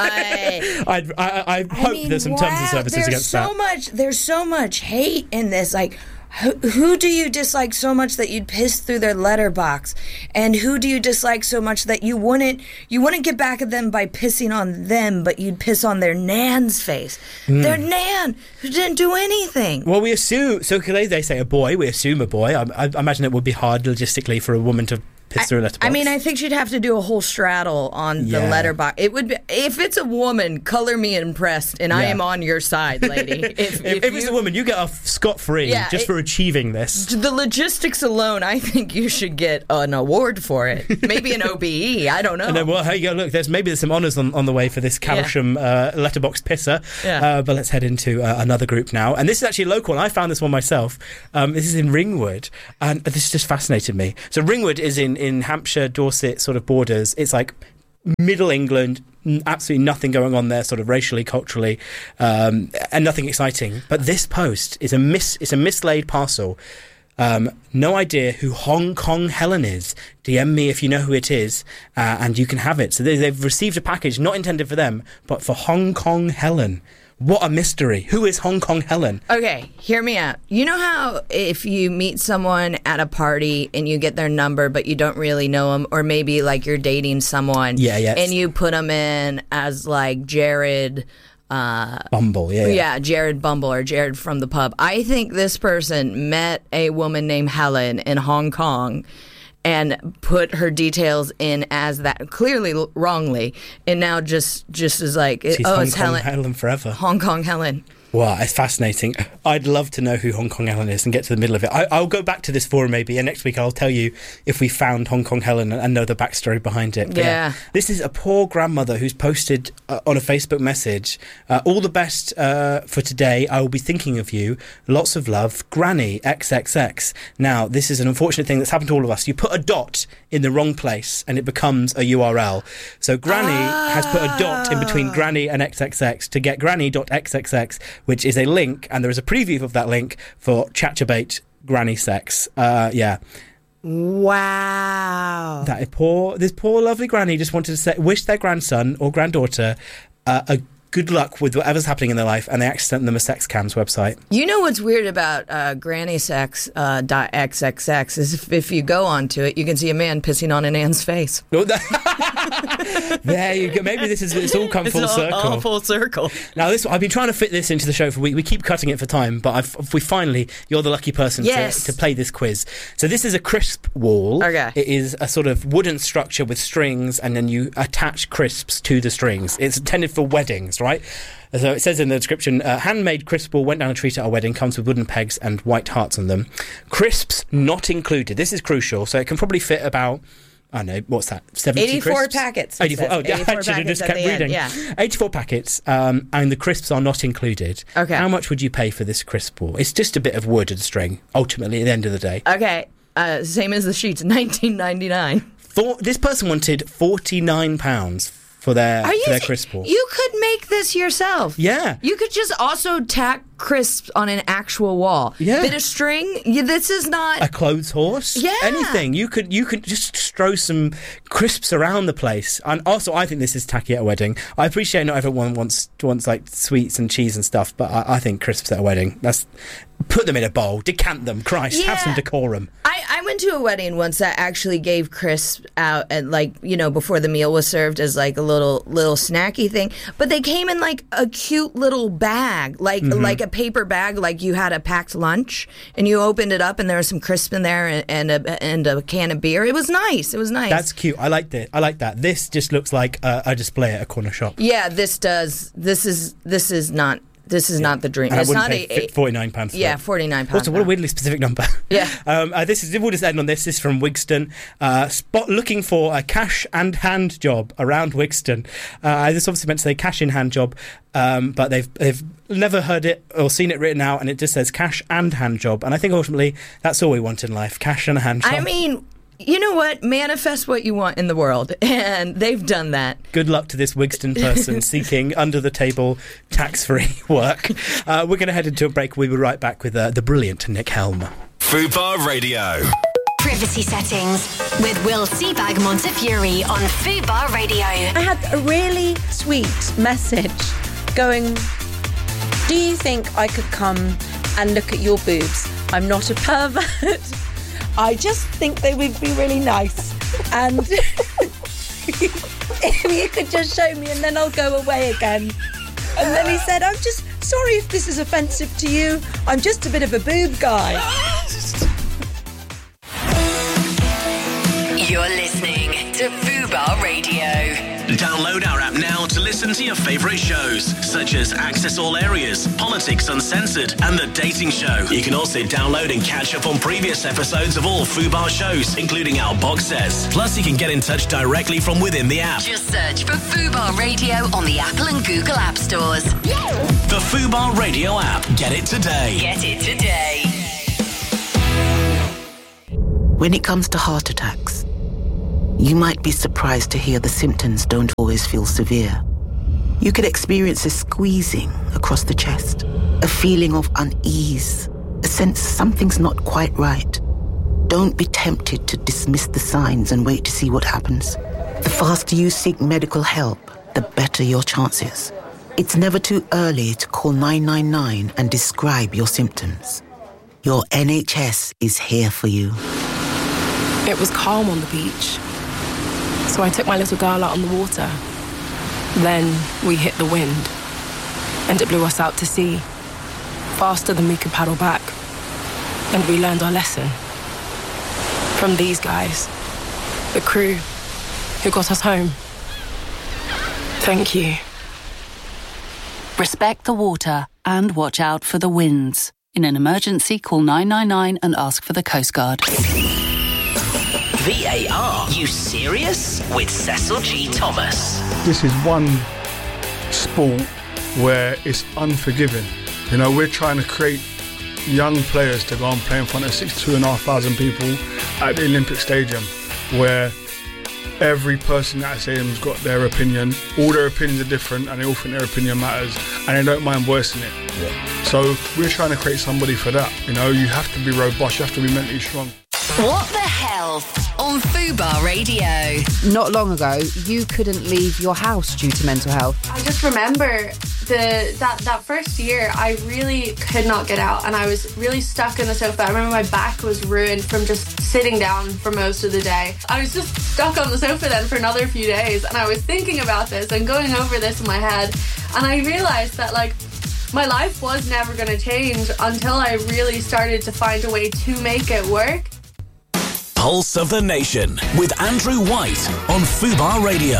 I, I'd, I, I hope I mean, there's some wow, terms and services there's against so that. much. There's so much hate in this. Like, who, who do you dislike so much that you'd piss through their letterbox, and who do you dislike so much that you wouldn't you wouldn't get back at them by pissing on them, but you'd piss on their nan's face, Mm. their nan who didn't do anything. Well, we assume... So they, they say a boy. We assume a boy. I, I imagine it would be hard logistically for a woman to piss through a letterbox. I mean, I think she'd have to do a whole straddle on Yeah. the letterbox. It would be, if it's a woman, color me impressed, and I Yeah. am on your side, lady. If, if, if if it's you- a woman, you get off scot-free Yeah, just it- for achieving this. The logistics alone, I think you should get an award for it. Maybe an O B E. I don't know. And then, well, here you go. Look, there's maybe there's some honours on, on the way for this Caversham uh, letterbox pisser. Yeah. Uh, but let's head into uh, another group now. And this is actually a local one. I found this one myself. Um, this is in Ringwood, and this just fascinated me. So Ringwood is in, in Hampshire, Dorset sort of borders. It's like Middle England. n- Absolutely nothing going on there, sort of racially, culturally, um, and nothing exciting. But this post is a mis it's a mislaid parcel. Um, no idea who Hong Kong Helen is. D M me if you know who it is, uh, and you can have it. So they, they've received a package not intended for them, but for Hong Kong Helen. What a mystery. Who is Hong Kong Helen? Okay, hear me out. You know how if you meet someone at a party and you get their number, but you don't really know them, or maybe like you're dating someone, Yeah, yeah. and you put them in as like Jared. Uh, Bumble, yeah. yeah, Jared Bumble or Jared from the pub. I think this person met a woman named Helen in Hong Kong and put her details in as that, clearly l- wrongly, and now just just is like, She's oh, Hong it's Kong Helen. Helen forever. Hong Kong Helen. Wow, it's fascinating. I'd love to know who Hong Kong Helen is and get to the middle of it. I, I'll go back to this forum maybe, and next week I'll tell you if we found Hong Kong Helen and, and know the backstory behind it. But Yeah. This is a poor grandmother who's posted uh, on a Facebook message, uh, all the best uh, for today. I will be thinking of you. Lots of love. Granny, X X X. Now, this is an unfortunate thing that's happened to all of us. You put a dot in the wrong place and it becomes a U R L. So Granny has put a dot in between Granny and X X X to get granny dot x x x, which is a link, and there is a preview of that link for Chatterbait Granny Sex. Uh, yeah. Wow. That is poor. This poor lovely granny just wanted to say, wish their grandson or granddaughter uh, a good luck with whatever's happening in their life, and they actually sent them a sex cams website. You know what's weird about uh, Granny Sex uh, dot X X X is if, if you go onto it, you can see a man pissing on an Ann's face. There you go. Maybe this is it's all come It's full all- circle. all full circle. Now, this I've been trying to fit this into the show for a week. We keep cutting it for time, but I've, we finally you're the lucky person Yes. to, to play this quiz. So this is a crisp wall. Okay. It is a sort of wooden structure with strings, and then you attach crisps to the strings. It's intended for weddings, right? So it says in the description, uh, handmade crisp ball went down a tree at our wedding, comes with wooden pegs and white hearts on them. Crisps not included. This is crucial. So it can probably fit about, I don't know, what's that, seventy eighty-four crisps? packets, it eighty-four, says. oh, yeah, eighty-four I should have packets just at kept the end, reading. yeah. eighty-four packets, um, and the crisps are not included. Okay. How much would you pay for this crisp ball? It's just a bit of wood and string, ultimately, at the end of the day. Okay, uh, same as the sheets, nineteen ninety-nine. For, this person wanted forty-nine pounds for their, Are you for their thi- crisp ball. You could make this yourself. Yeah. You could just also tack crisps on an actual wall. Yeah. Bit of string. Yeah, this is not. A clothes horse, Yeah. anything. You could you could just strew some crisps around the place. And also, I think this is tacky at a wedding. I appreciate not everyone wants wants like sweets and cheese and stuff, but I, I think crisps at a wedding. That's put them in a bowl, decant them. Christ, have some Yeah. decorum. I, I went to a wedding once that actually gave crisps out at like, you know, before the meal was served as like a little little snacky thing. But they came in like a cute little bag, like Mhm. like a paper bag, like you had a packed lunch and you opened it up and there was some crisp in there and, and a and a can of beer. It was nice. It was nice. That's cute. I like it. I like that. This just looks like a, a display at a corner shop. Yeah, this does. This is this is not this is not the dream. And I It's wouldn't not pay a, a forty-nine pounds for yeah, it. forty-nine pounds. Also, what a weirdly specific number. Yeah. um, uh, this is we'll just end on this. This is from Wigston. Uh, spot looking for a cash and hand job around Wigston. Uh, this obviously meant to say cash in hand job, um, but they've they've never heard it or seen it written out, and it just says cash and hand job. And I think ultimately that's all we want in life: cash and a hand job. I mean, you know what? Manifest what you want in the world, and they've done that. Good luck to this Wigston person seeking under-the-table, tax-free work. Uh, we're going to head into a break. We'll be right back with uh, the brilliant Nick Helm. Fubar Radio. Privacy settings with Will Seabag Montefiore on Fubar Radio. I had a really sweet message going, do you think I could come and look at your boobs? I'm not a pervert. I just think they would be really nice. And if you could just show me and then I'll go away again. And then he said, I'm just sorry if this is offensive to you. I'm just a bit of a boob guy. You're to Fubar Radio. Download our app now to listen to your favourite shows, such as Access All Areas, Politics Uncensored, and The Dating Show. You can also download and catch up on previous episodes of all Fubar shows, including our box sets. Plus, you can get in touch directly from within the app. Just search for Fubar Radio on the Apple and Google App Stores. The Fubar Radio app. Get it today. Get it today. When it comes to heart attacks, you might be surprised to hear the symptoms don't always feel severe. You could experience a squeezing across the chest, a feeling of unease, a sense something's not quite right. Don't be tempted to dismiss the signs and wait to see what happens. The faster you seek medical help, the better your chances. It's never too early to call nine nine nine and describe your symptoms. Your N H S is here for you. It was calm on the beach, so I took my little girl out on the water. Then we hit the wind, and it blew us out to sea, faster than we could paddle back. And we learned our lesson from these guys, the crew who got us home. Thank you. Respect the water and watch out for the winds. In an emergency, call nine nine nine and ask for the Coast Guard. V A R, you serious? With Cecil G. Thomas. This is one sport where it's unforgiving. You know, we're trying to create young players to go and play in front of sixty-two and a half thousand people at the Olympic Stadium, where every person at that stadium's got their opinion. All their opinions are different, and they all think their opinion matters, and they don't mind voicing it. Yeah. So we're trying to create somebody for that. You know, you have to be robust, you have to be mentally strong. What the health on Fubar Radio. Not long ago, you couldn't leave your house due to mental health. I just remember the that, that first year, I really could not get out, and I was really stuck in the sofa. I remember my back was ruined from just sitting down for most of the day. I was just stuck on the sofa then for another few days, and I was thinking about this and going over this in my head, and I realised that, like, my life was never going to change until I really started to find a way to make it work. Pulse of the Nation with Andrew White on Fubar Radio.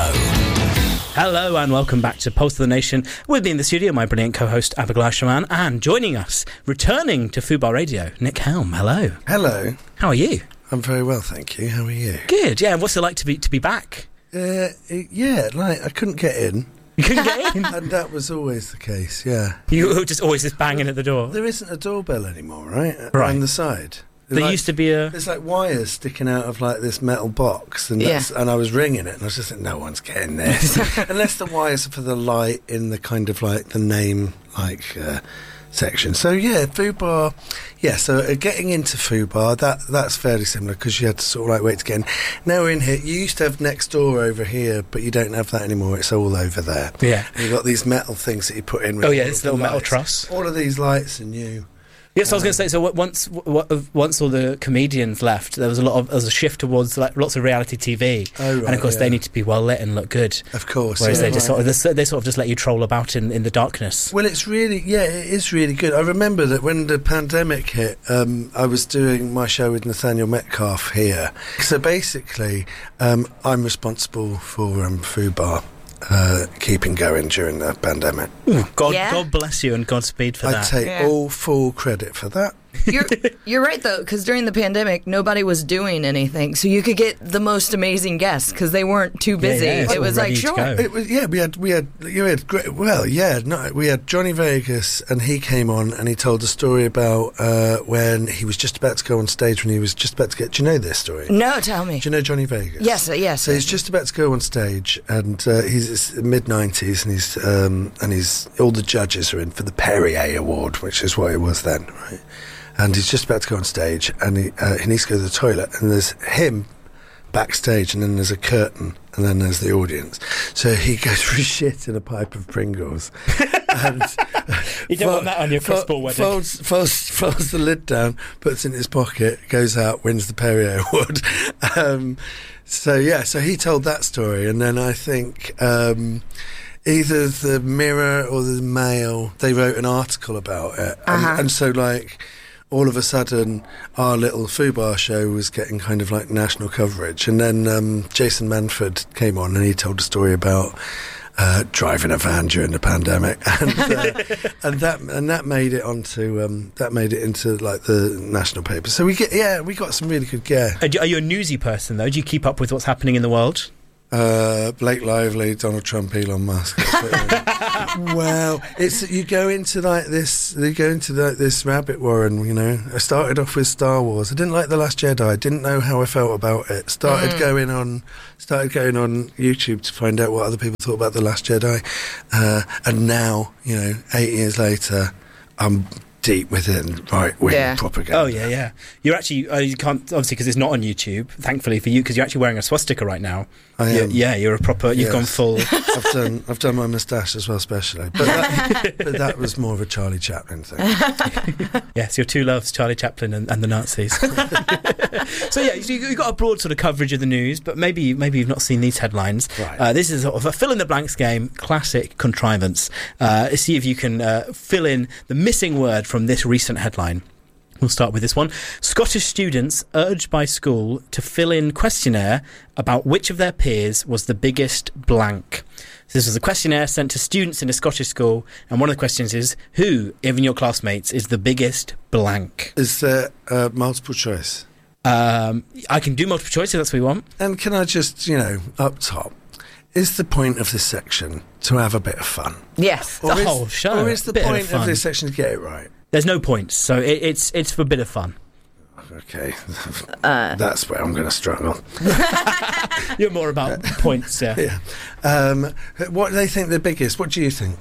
Hello and welcome back to Pulse of the Nation. With me in the studio, my brilliant co-host Abigail Shaman, and joining us, returning to Fubar Radio, Nick Helm. Hello. Hello. How are you? I'm very well, thank you. How are you? Good. Yeah. What's it like to be to be back? Uh, yeah, like I couldn't get in. You couldn't get in, and that was always the case. Yeah. You were just always just banging at the door. There isn't a doorbell anymore, right? Right. On the side. There like, used to be a... There's like wires sticking out of like this metal box, and that's, yeah. and I was ringing it, and I was just like, no one's getting this. Unless the wires are for the light in the kind of like the name like uh, section. So yeah, Fubar, yeah, so uh, getting into Fubar, that, that's fairly similar because you had to sort of like wait to get in. Now we're in here, you used to have next door over here, but you don't have that anymore, it's all over there. Yeah. And you've got these metal things that you put in. With oh yeah, it's little metal lights. truss. All of these lights are new. Yes, I was going to say. So once, once all the comedians left, there was a lot of there was a shift towards like lots of reality T V, oh, right, and of course yeah. they need to be well lit and look good. Of course, whereas yeah, they just right. sort of they sort of just let you troll about in, in the darkness. Well, it's really yeah, it is really good. I remember that when the pandemic hit, um, I was doing my show with Nathaniel Metcalf here. So basically, um, I'm responsible for um, Fubar. Uh, keeping going during the pandemic. Ooh, God, yeah. God bless you and Godspeed for I that. I take yeah. all full credit for that. You're you're right though, because during the pandemic nobody was doing anything, so you could get the most amazing guests because they weren't too busy. Yeah, yeah, it was like sure. It was yeah. We had we had you had great. Well, yeah. No, we had Johnny Vegas, and he came on and he told a story about uh, when he was just about to go on stage. When he was just about to get. Do you know this story? No, tell me. Do you know Johnny Vegas? Yes, yes. So he's just about to go on stage, and uh, he's mid nineties, and he's um, and he's all the judges are in for the Perrier Award, which is what it was then, right? And he's just about to go on stage, and he, uh, he needs to go to the toilet, and there's him backstage, and then there's a curtain, and then there's the audience. So he goes for his shit in a pipe of Pringles. and you don't fo- want that on your crystal wedding. Folds, folds, folds the lid down, puts it in his pocket, goes out, wins the Perrier Award. um, so yeah, so he told that story, and then I think... Um, either the Mirror or the Mail, they wrote an article about it. And, uh-huh. and so, like, all of a sudden our little Fubar show was getting kind of like national coverage. And then um, Jason Manford came on and he told a story about uh, driving a van during the pandemic, and uh, and that and that made it onto um, that made it into like the national paper. So we get yeah we got some really good gear. Are you, are you a newsy person though? Do you keep up with what's happening in the world? Uh, Blake Lively, Donald Trump, Elon Musk. Well, it's you go into like this. You go into like this rabbit warren. You know, I started off with Star Wars. I didn't like The Last Jedi. I didn't know how I felt about it. Started Mm. going on, started going on YouTube to find out what other people thought about The Last Jedi. Uh, and now, you know, eight years later, I'm deep within right-wing Yeah. propaganda. Oh yeah, yeah. You're actually uh, you can't obviously because it's not on YouTube. Thankfully for you, because you're actually wearing a swastika right now. I You're- am. Yeah, you're a proper. You've Yes. gone full. I've done. I've done my moustache as well, especially. But that, but that was more of a Charlie Chaplin thing. Yes, your two loves, Charlie Chaplin and, and the Nazis. So yeah, you, you've got a broad sort of coverage of the news, but maybe maybe you've not seen these headlines. Right. Uh, this is sort of a fill in the blanks game, classic contrivance. Uh, see if you can uh, fill in the missing word from this recent headline. We'll start with this one. Scottish students urged by school to fill in questionnaire about which of their peers was the biggest blank. So this was a questionnaire sent to students in a Scottish school, and one of the questions is, who, even your classmates, is the biggest blank? Is there uh, multiple choice? Um, I can do multiple choice if that's what you want. And can I just, you know, up top, is the point of this section to have a bit of fun? Yes. Or The is, whole show, Or is the a bit of point of, fun. this section to get it right? There's no points, so it, it's it's for a bit of fun. Okay. Uh, That's where I'm going to struggle. You're more about points, yeah. Yeah. Um, what do they think the biggest? What do you think?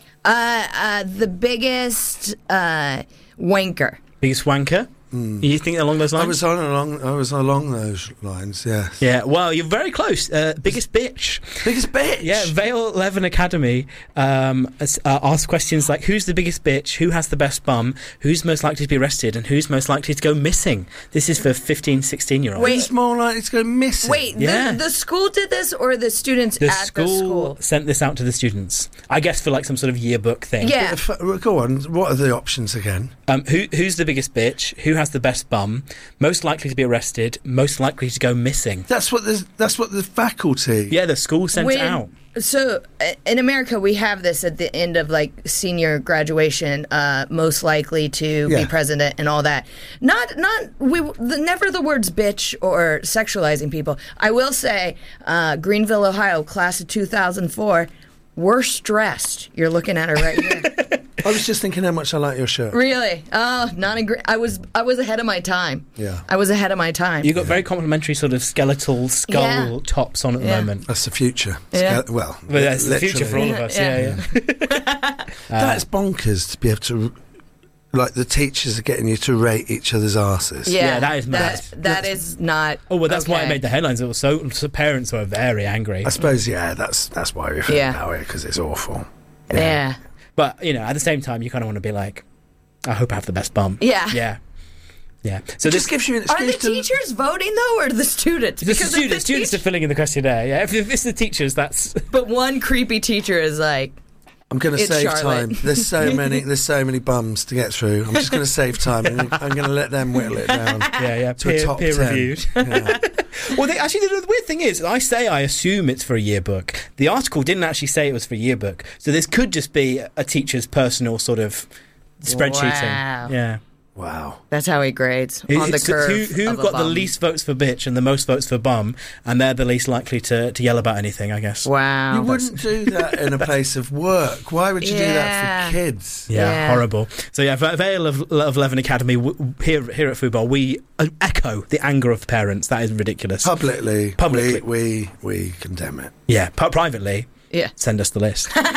Uh, uh, the biggest uh, wanker. Biggest wanker? You think along those lines? I was on along. I was along those lines. Yes. Yeah, well, you're very close. Uh, biggest bitch. Biggest bitch. Yeah, Vale Leven Academy um, as- uh, asks questions like, who's the biggest bitch? Who has the best bum? Who's most likely to be arrested? And who's most likely to go missing? This is for fifteen, sixteen-year-olds. Wait. Who's more likely to go missing? Wait, Yeah. the, the school did this, or the students The at school, the school? sent this out to the students. I guess for like some sort of yearbook thing. Yeah. F- Go on. What are the options again? Um, who, who's the biggest bitch? Who has the best bum? Most likely to be arrested? Most likely to go missing? That's what the that's what the faculty. Yeah, the school sent When- it out. So uh, in America, we have this at the end of like senior graduation, uh, most likely to Yeah. be president and all that. Not, not we the, never the words bitch or sexualizing people. I will say, uh, Greenville, Ohio, class of two thousand four. We're stressed. You're looking at her right here. I was just thinking how much I like your shirt. Really? Oh, not agree. I was I was ahead of my time. Yeah. I was ahead of my time. You've got very complimentary sort of skeletal skull Yeah. tops on at the Yeah. moment. That's the future. Yeah. Sca- Well, But that's the literally. future for all of us. Yeah, Yeah. yeah. That's bonkers to be able to. Like the teachers are getting you to rate each other's asses. Yeah, Yeah, that is mad. That, that is not. Oh well, that's why it okay. made the headlines. It was so, so parents were very angry. I suppose, yeah, that's that's why we feel Yeah. that way, because it's awful. Yeah. But you know, at the same time, you kind of want to be like, I hope I have the best bum. Yeah. yeah, yeah. So It this just gives you an Are the excuse to. teachers voting though, or the students? the Because if students, the students are teach- filling in the questionnaire. Yeah, if, if it's the teachers, that's but one creepy teacher is like, I'm going to It's save Charlotte. time. There's so many. There's so many bums to get through. I'm just going to save time. and I'm going to let them whittle it down. yeah, yeah, To a peer, top peer ten. reviewed. Yeah. Well, they, actually, the, the weird thing is, I say I assume it's for a yearbook. The article didn't actually say it was for a yearbook, so this could just be a teacher's personal sort of spreadsheeting. Wow. Yeah. Wow. that's how he grades on the It's- curve. Who, who of a got the bum. least votes for bitch and the most votes for bum, and they're the least likely to, to yell about anything, I guess. Wow. You wouldn't do that in a place of work. Why would you do that Yeah. for kids? Yeah, Yeah. horrible. So yeah, Va- Vale of, of Leven Academy w- here here at Football, we uh, echo the anger of parents. That is ridiculous. Publicly, Publicly. we, we we condemn it. Yeah, pu- privately. Yeah. Send us the list. um,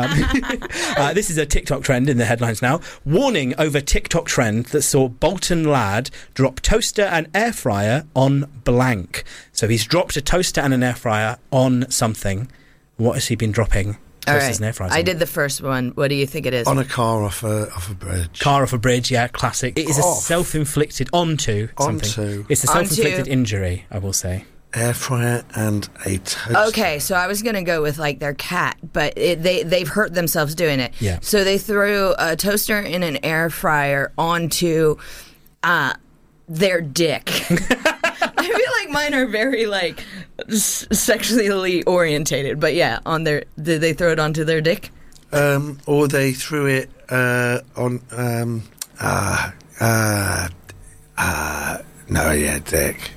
uh, this is a TikTok trend in the headlines now. Warning over TikTok trend that saw Bolton lad drop toaster and air fryer on blank. So he's dropped a toaster and an air fryer on something. What has he been dropping? All Toasters right. and air fryers I on? did the first one. What do you think it is? On a car off a off a bridge. Car off a bridge, yeah, classic. It is a Off. self-inflicted onto something. Onto. It's a Onto. self-inflicted injury, I will say. air fryer, and a toaster. Okay, so I was gonna go with like their cat, but it, they they've hurt themselves doing it. Yeah. So they threw a toaster and an air fryer onto uh, their dick. I feel like mine are very like s- sexually orientated, but yeah, on their did they throw it onto their dick? Um, or they threw it uh, on. Um, uh, uh, uh, no, yeah, dick.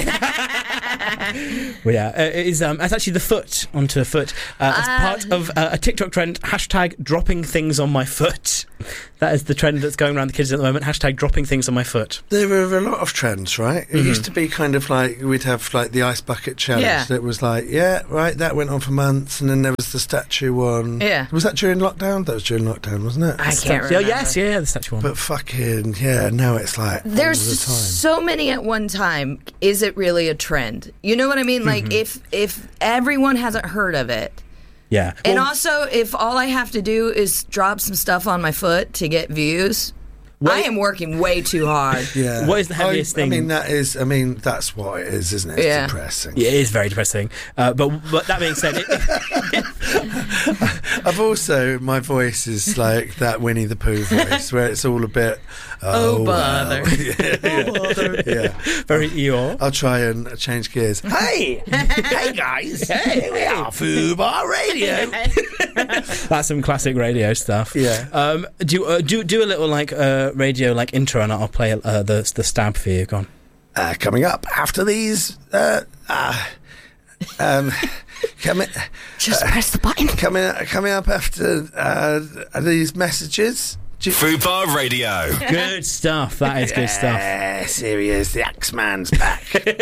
Well, yeah, uh, it is, um, it's actually the foot onto a foot uh, as Ah. part of uh, a TikTok trend, hashtag dropping things on my foot. That is the trend that's going around the kids at the moment, hashtag dropping things on my foot. There were a lot of trends, right? It Mhm. used to be kind of like we'd have like the ice bucket challenge. Yeah. That was like, yeah, right. That went on for months, and then there was the statue one. Yeah. Was that during lockdown? That was during lockdown, wasn't it? I can't Oh, remember. yes, yeah, the statue one. But fucking yeah, now it's like There's all the time. so many at one time. Is it really a trend? You know what I mean? Like Mhm. if if everyone hasn't heard of it. Yeah. And Well, also, if all I have to do is drop some stuff on my foot to get views, I am working way too hard. Yeah. What is the heaviest I, thing? I mean, that is. I mean, that's what it is, isn't it? It's Yeah. depressing. Yeah, it is very depressing. Uh, but but that being said, it, I've also my voice is like that Winnie the Pooh voice, where it's all a bit. Oh, Oh, bother. wow. yeah, yeah, yeah. very Eeyore. I'll try and change gears. Hey, hey guys, hey, we are Fubar Radio. That's some classic radio stuff. Yeah. Um, do uh, do do a little like uh, radio like intro, and I'll play uh, the the stab for you. Go on. Uh, coming up after these. Uh, uh, um, coming. Just press the button. Coming coming up after uh, these messages. Do you- Fubar Radio. Good stuff. That is good stuff. Yes, here he is. The Axeman's back.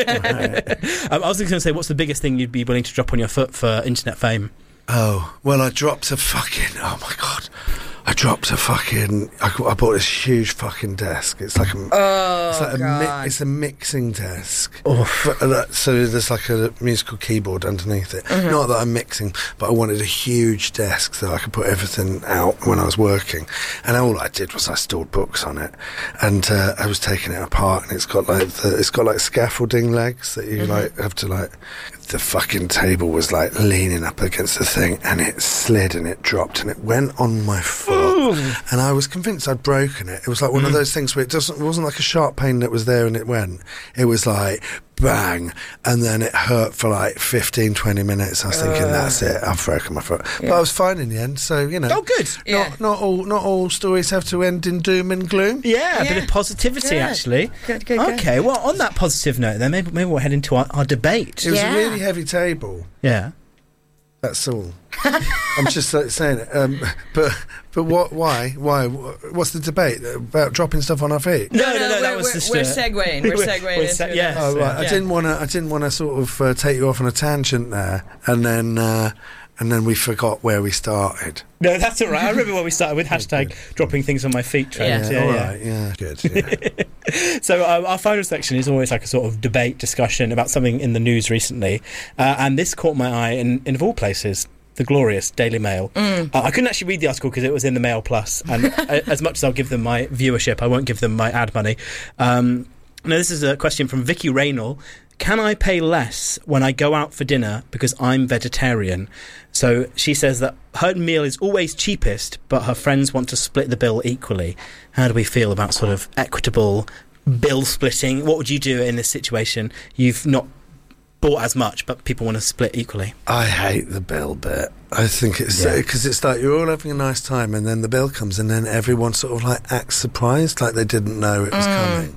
Um, I was just going to say, what's the biggest thing you'd be willing to drop on your foot for internet fame? Oh, well, I dropped a fucking. Oh my god. I dropped a fucking. I, I bought this huge fucking desk. It's like a. Oh, it's like a mi- God. it's a mixing desk. Oh. But, uh, so there's like a musical keyboard underneath it. Mhm. Not that I'm mixing, but I wanted a huge desk so I could put everything out when I was working. And all I did was I stored books on it, and uh, I was taking it apart, and it's got like the, it's got like scaffolding legs that you Mhm. like have to like. The fucking table was like leaning up against the thing, and it slid and it dropped and it went on my foot. And I was convinced I'd broken it. It was like one of those things where it doesn't. It wasn't like a sharp pain that was there and it went. It was like bang, and then it hurt for like fifteen, twenty minutes. I was thinking, Uh. that's it. I've broken my foot. But Yeah. I was fine in the end. So you know. Oh, good. Yeah. Not not all not all stories have to end in doom and gloom. Yeah, a bit Yeah. of positivity, Good. actually. Good, good, good. Okay, well, on that positive note, then maybe maybe we'll head into our, our debate. It was Yeah. a really heavy table. Yeah. That's all. I'm just like, saying it. Um, but but what? Why? Why? What's the debate about dropping stuff on our feet? No, no, no, that we're, was we're, just, we're uh, segueing. We're we're- segueing we're into se- it. yes. Oh right, I Yeah. didn't want to. I didn't want to sort of uh, take you off on a tangent there, and then uh, and then we forgot where we started. No, that's all right. I remember when we started with hashtag dropping things on my feet trends. Yeah. Yeah, all yeah. right, yeah, good. Yeah. So um, our final section is always like a sort of debate discussion about something in the news recently, uh, and this caught my eye in, in of all places, the glorious Daily Mail. Mm. Uh, I couldn't actually read the article because it was in the Mail Plus, and uh, as much as I'll give them my viewership, I won't give them my ad money. Um, now, this is a question from Vicky Raynall. Can I pay less when I go out for dinner because I'm vegetarian? So she says that her meal is always cheapest, but her friends want to split the bill equally. How do we feel about sort of equitable bill splitting? What would you do in this situation? You've not bought as much, but people want to split equally. I hate the bill bit. I think it's Yeah. because it's like you're all having a nice time, and then the bill comes, and then everyone sort of like acts surprised, like they didn't know it was coming.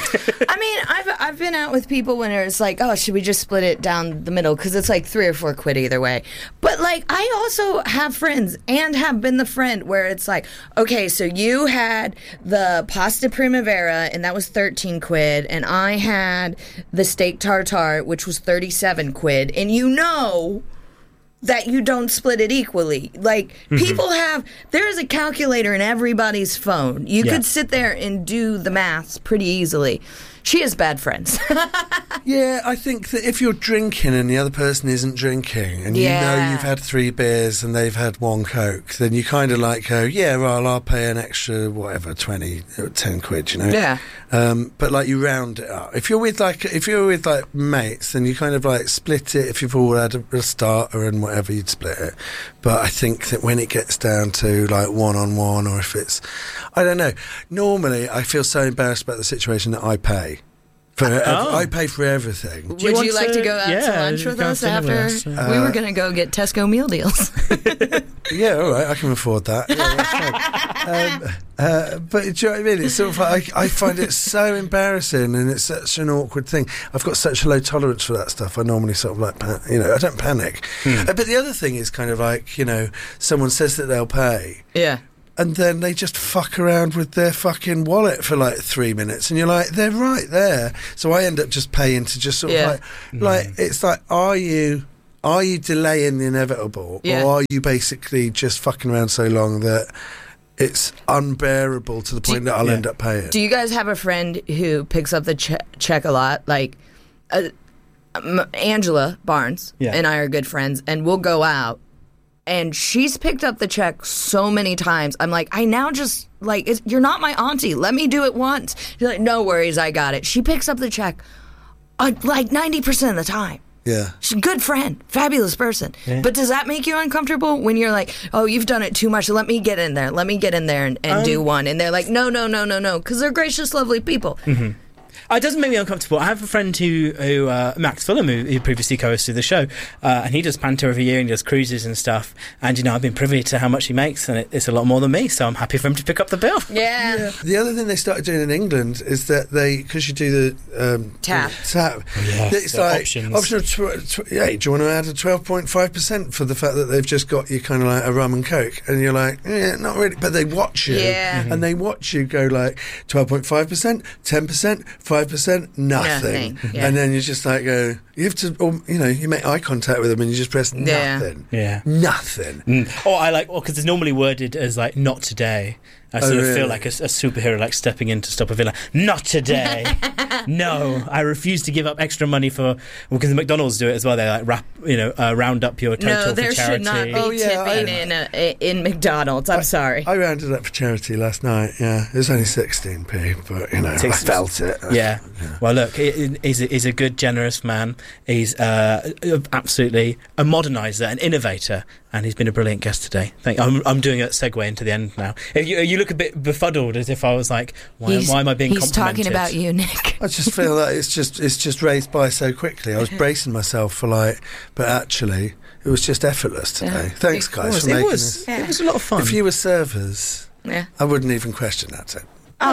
I mean, I've I've been out with people when it's like, oh, should we just split it down the middle? Because it's like three or four quid either way. But like, I also have friends and have been the friend where it's like, okay, so you had the pasta primavera and that was thirteen quid, and I had the steak tartare, which was thirty-seven quid, and you know that you don't split it equally. Like, Mhm. people have, there is a calculator in everybody's phone. You Yeah. could sit there and do the maths pretty easily. she has bad friends. Yeah, I think that if you're drinking and the other person isn't drinking, and Yeah. you know you've had three beers and they've had one Coke, then you kind of like go, yeah, well, I'll pay an extra, whatever, twenty, ten quid, you know? Yeah. Um, but like you round it up. If you're with like, if you're with like mates, then you kind of like split it. If you've all had a, a starter and whatever, you'd split it. But I think that when it gets down to like one on one, or if it's, I don't know. Normally, I feel so embarrassed about the situation that I pay. For ev- Oh. I pay for everything. Would you, like to, go out to lunch with us after? Uh, we were going to go get Tesco meal deals. Yeah, all right, I can afford that. Yeah, that's fine. um, uh, but do you know what I mean? It's sort of like, I, I find it so embarrassing, and it's such an awkward thing. I've got such a low tolerance for that stuff. I normally sort of like, pan- you know, I don't panic. Hmm. Uh, but the other thing is kind of like, you know, someone says that they'll pay. Yeah. And then they just fuck around with their fucking wallet for like three minutes, and you're like, they're right there. So I end up just paying to just sort Yeah. of like, like it's like, are you, are you delaying the inevitable, Yeah. or are you basically just fucking around so long that it's unbearable to the point that I'll yeah. end up paying? Do you guys have a friend who picks up the che- check a lot? Like, uh, um, Angela Barnes Yeah. and I are good friends, and we'll go out. And she's picked up the check so many times. I'm like, I now just, like, it's, you're not my auntie. Let me do it once. She's like, no worries, I got it. She picks up the check uh, like ninety percent of the time. Yeah. She's a good friend, fabulous person. Yeah. But does that make you uncomfortable when you're like, oh, you've done it too much. Let me get in there. Let me get in there and, and Um, do one. And they're like, no, no, no, no, no. Because they're gracious, lovely people. Mm-hmm. It doesn't make me uncomfortable. I have a friend who, who uh, Max Fulham, who, who previously co-hosted the show, uh, and he does Panto every year and does cruises and stuff. And, you know, I've been privy to how much he makes, and it, it's a lot more than me, so I'm happy for him to pick up the bill. Yeah. The other thing they started doing in England is that they, because you do the um, Tap. tap, Oh, yeah, it's the like options. optional. Tw- tw- yeah, do you want to add a twelve point five percent for the fact that they've just got you kind of like a rum and coke, and you're like, yeah, not really. But they watch you, Yeah. and they watch you go like twelve point five percent, ten percent, five percent, nothing, Nothing, yeah. and then you just like go. You have to, or, you know, you make eye contact with them, and you just press Yeah. nothing, Yeah. nothing. Mm. Or I like, or because it's normally worded as like, not today. I Oh, sort of really? feel like a, a superhero, like stepping in to stop a villain. Not today. No, I refuse to give up extra money for. Well, because the McDonald's do it as well. They like wrap, you know, uh, round up your total No, there for charity. should not be Oh, yeah, tipping I- in a, in McDonald's. I'm sorry. I rounded up for charity last night. Yeah, it was only sixteen p, but you know, I Six- felt it. Yeah. Well, look, he- he- he's a, he's a good, generous man. He's uh, absolutely a moderniser, an innovator, and he's been a brilliant guest today. Thank. I'm, I'm doing a segue into the end now. If you, you look a bit befuddled, as if I was like, why, He's- why am I being He's talking complimented? about you, Nick. I just feel that it's just it's just raced by so quickly. I was bracing myself for like, but actually, it was just effortless today. Yeah. Thanks, It guys, was, for it making was. this. It was a lot of fun. If you were servers, Yeah. I wouldn't even question that. Tip.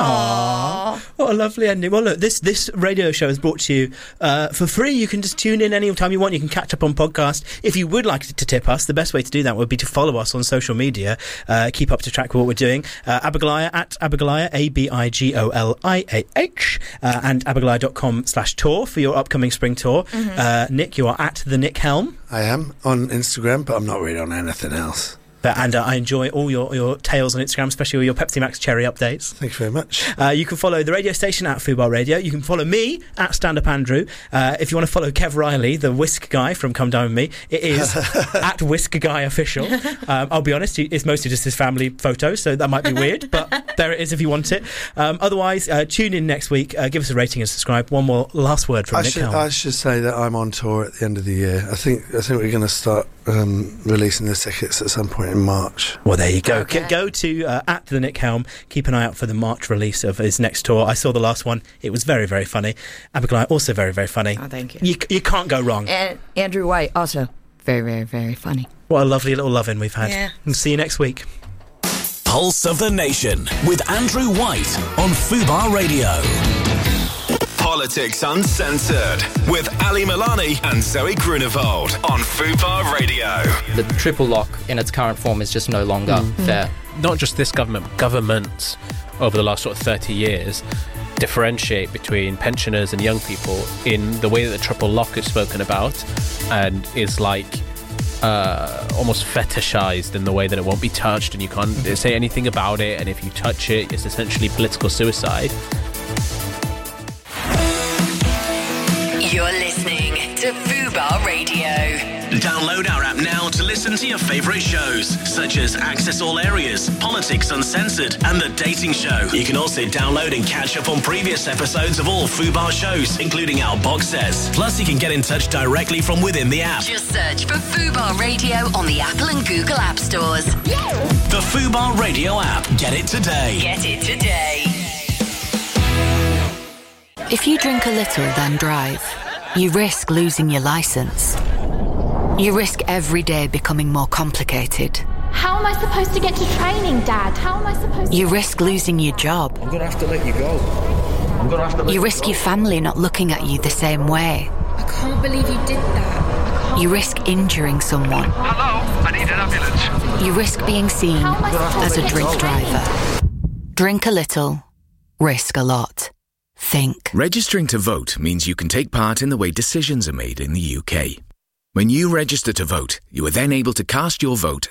Aww. What a lovely ending. Well, look, this, this radio show is brought to you uh, for free. You can just tune in any time you want. You can catch up on podcast. If you would like to tip us, the best way to do that would be to follow us on social media. Uh, keep up to track with what we're doing. Uh, Abigoliah at Abigoliah, A B I G O L I A H, uh, and abigoliah.com slash tour for your upcoming spring tour. Mm-hmm. Uh, Nick, you are at the Nick Helm. I am on Instagram, but I'm not really on anything else. But, and uh, I enjoy all your, your tales on Instagram, especially all your Pepsi Max Cherry updates. Thank you very much. Uh, you can follow the radio station at Fubar Radio. You can follow me at Stand Up Andrew. Uh, if you want to follow Kev Riley, the whisk guy from Come Down With Me, it is at Whisk Guy Official. Um, I'll be honest, it's mostly just his family photos, so that might be weird, but there it is if you want it. Um, otherwise, uh, tune in next week. Uh, give us a rating and subscribe. One more last word from I Nick should, Helm. I should say that I'm on tour at the end of the year. I think I think we're going to start um, releasing the tickets at some point in March. Well, there you go. Okay. G- go to uh, at the Nick Helm. Keep an eye out for the March release of his next tour. I saw the last one. It was very, very funny. Abigoliah, also very, very funny. Oh, thank you. You, you can't go wrong. And Andrew White, also very, very, very funny. What a lovely little loving we've had. Yeah. And see you next week. Pulse of the Nation with Andrew White on Fubar Radio. Politics Uncensored with Ali Milani and Zoe Grunewald on Fubar Radio. The triple lock in its current form is just no longer fair. Not just this government, but governments over the last sort of thirty years differentiate between pensioners and young people in the way that the triple lock is spoken about and is like uh, almost fetishized in the way that it won't be touched and you can't say anything about it, and if you touch it, it's essentially political suicide. Download our app now to listen to your favourite shows, such as Access All Areas, Politics Uncensored, and The Dating Show. You can also download and catch up on previous episodes of all Fubar shows, including our box sets. Plus, you can get in touch directly from within the app. Just search for Fubar Radio on the Apple and Google App Stores. The Fubar Radio app. Get it today. Get it today. If you drink a little, then drive, you risk losing your licence. You risk every day becoming more complicated. How am I supposed to get to training, Dad? How am I supposed to... You risk losing your job. I'm going to have to let you go. I'm going to have to let You you risk go. your family not looking at you the same way. I can't believe you did that. You risk injuring someone. Hello, I need an ambulance. You risk being seen How am I supposed as to a get drink to driver. Drink a little, risk a lot. Think. Registering to vote means you can take part in the way decisions are made in the U K. When you register to vote, you are then able to cast your vote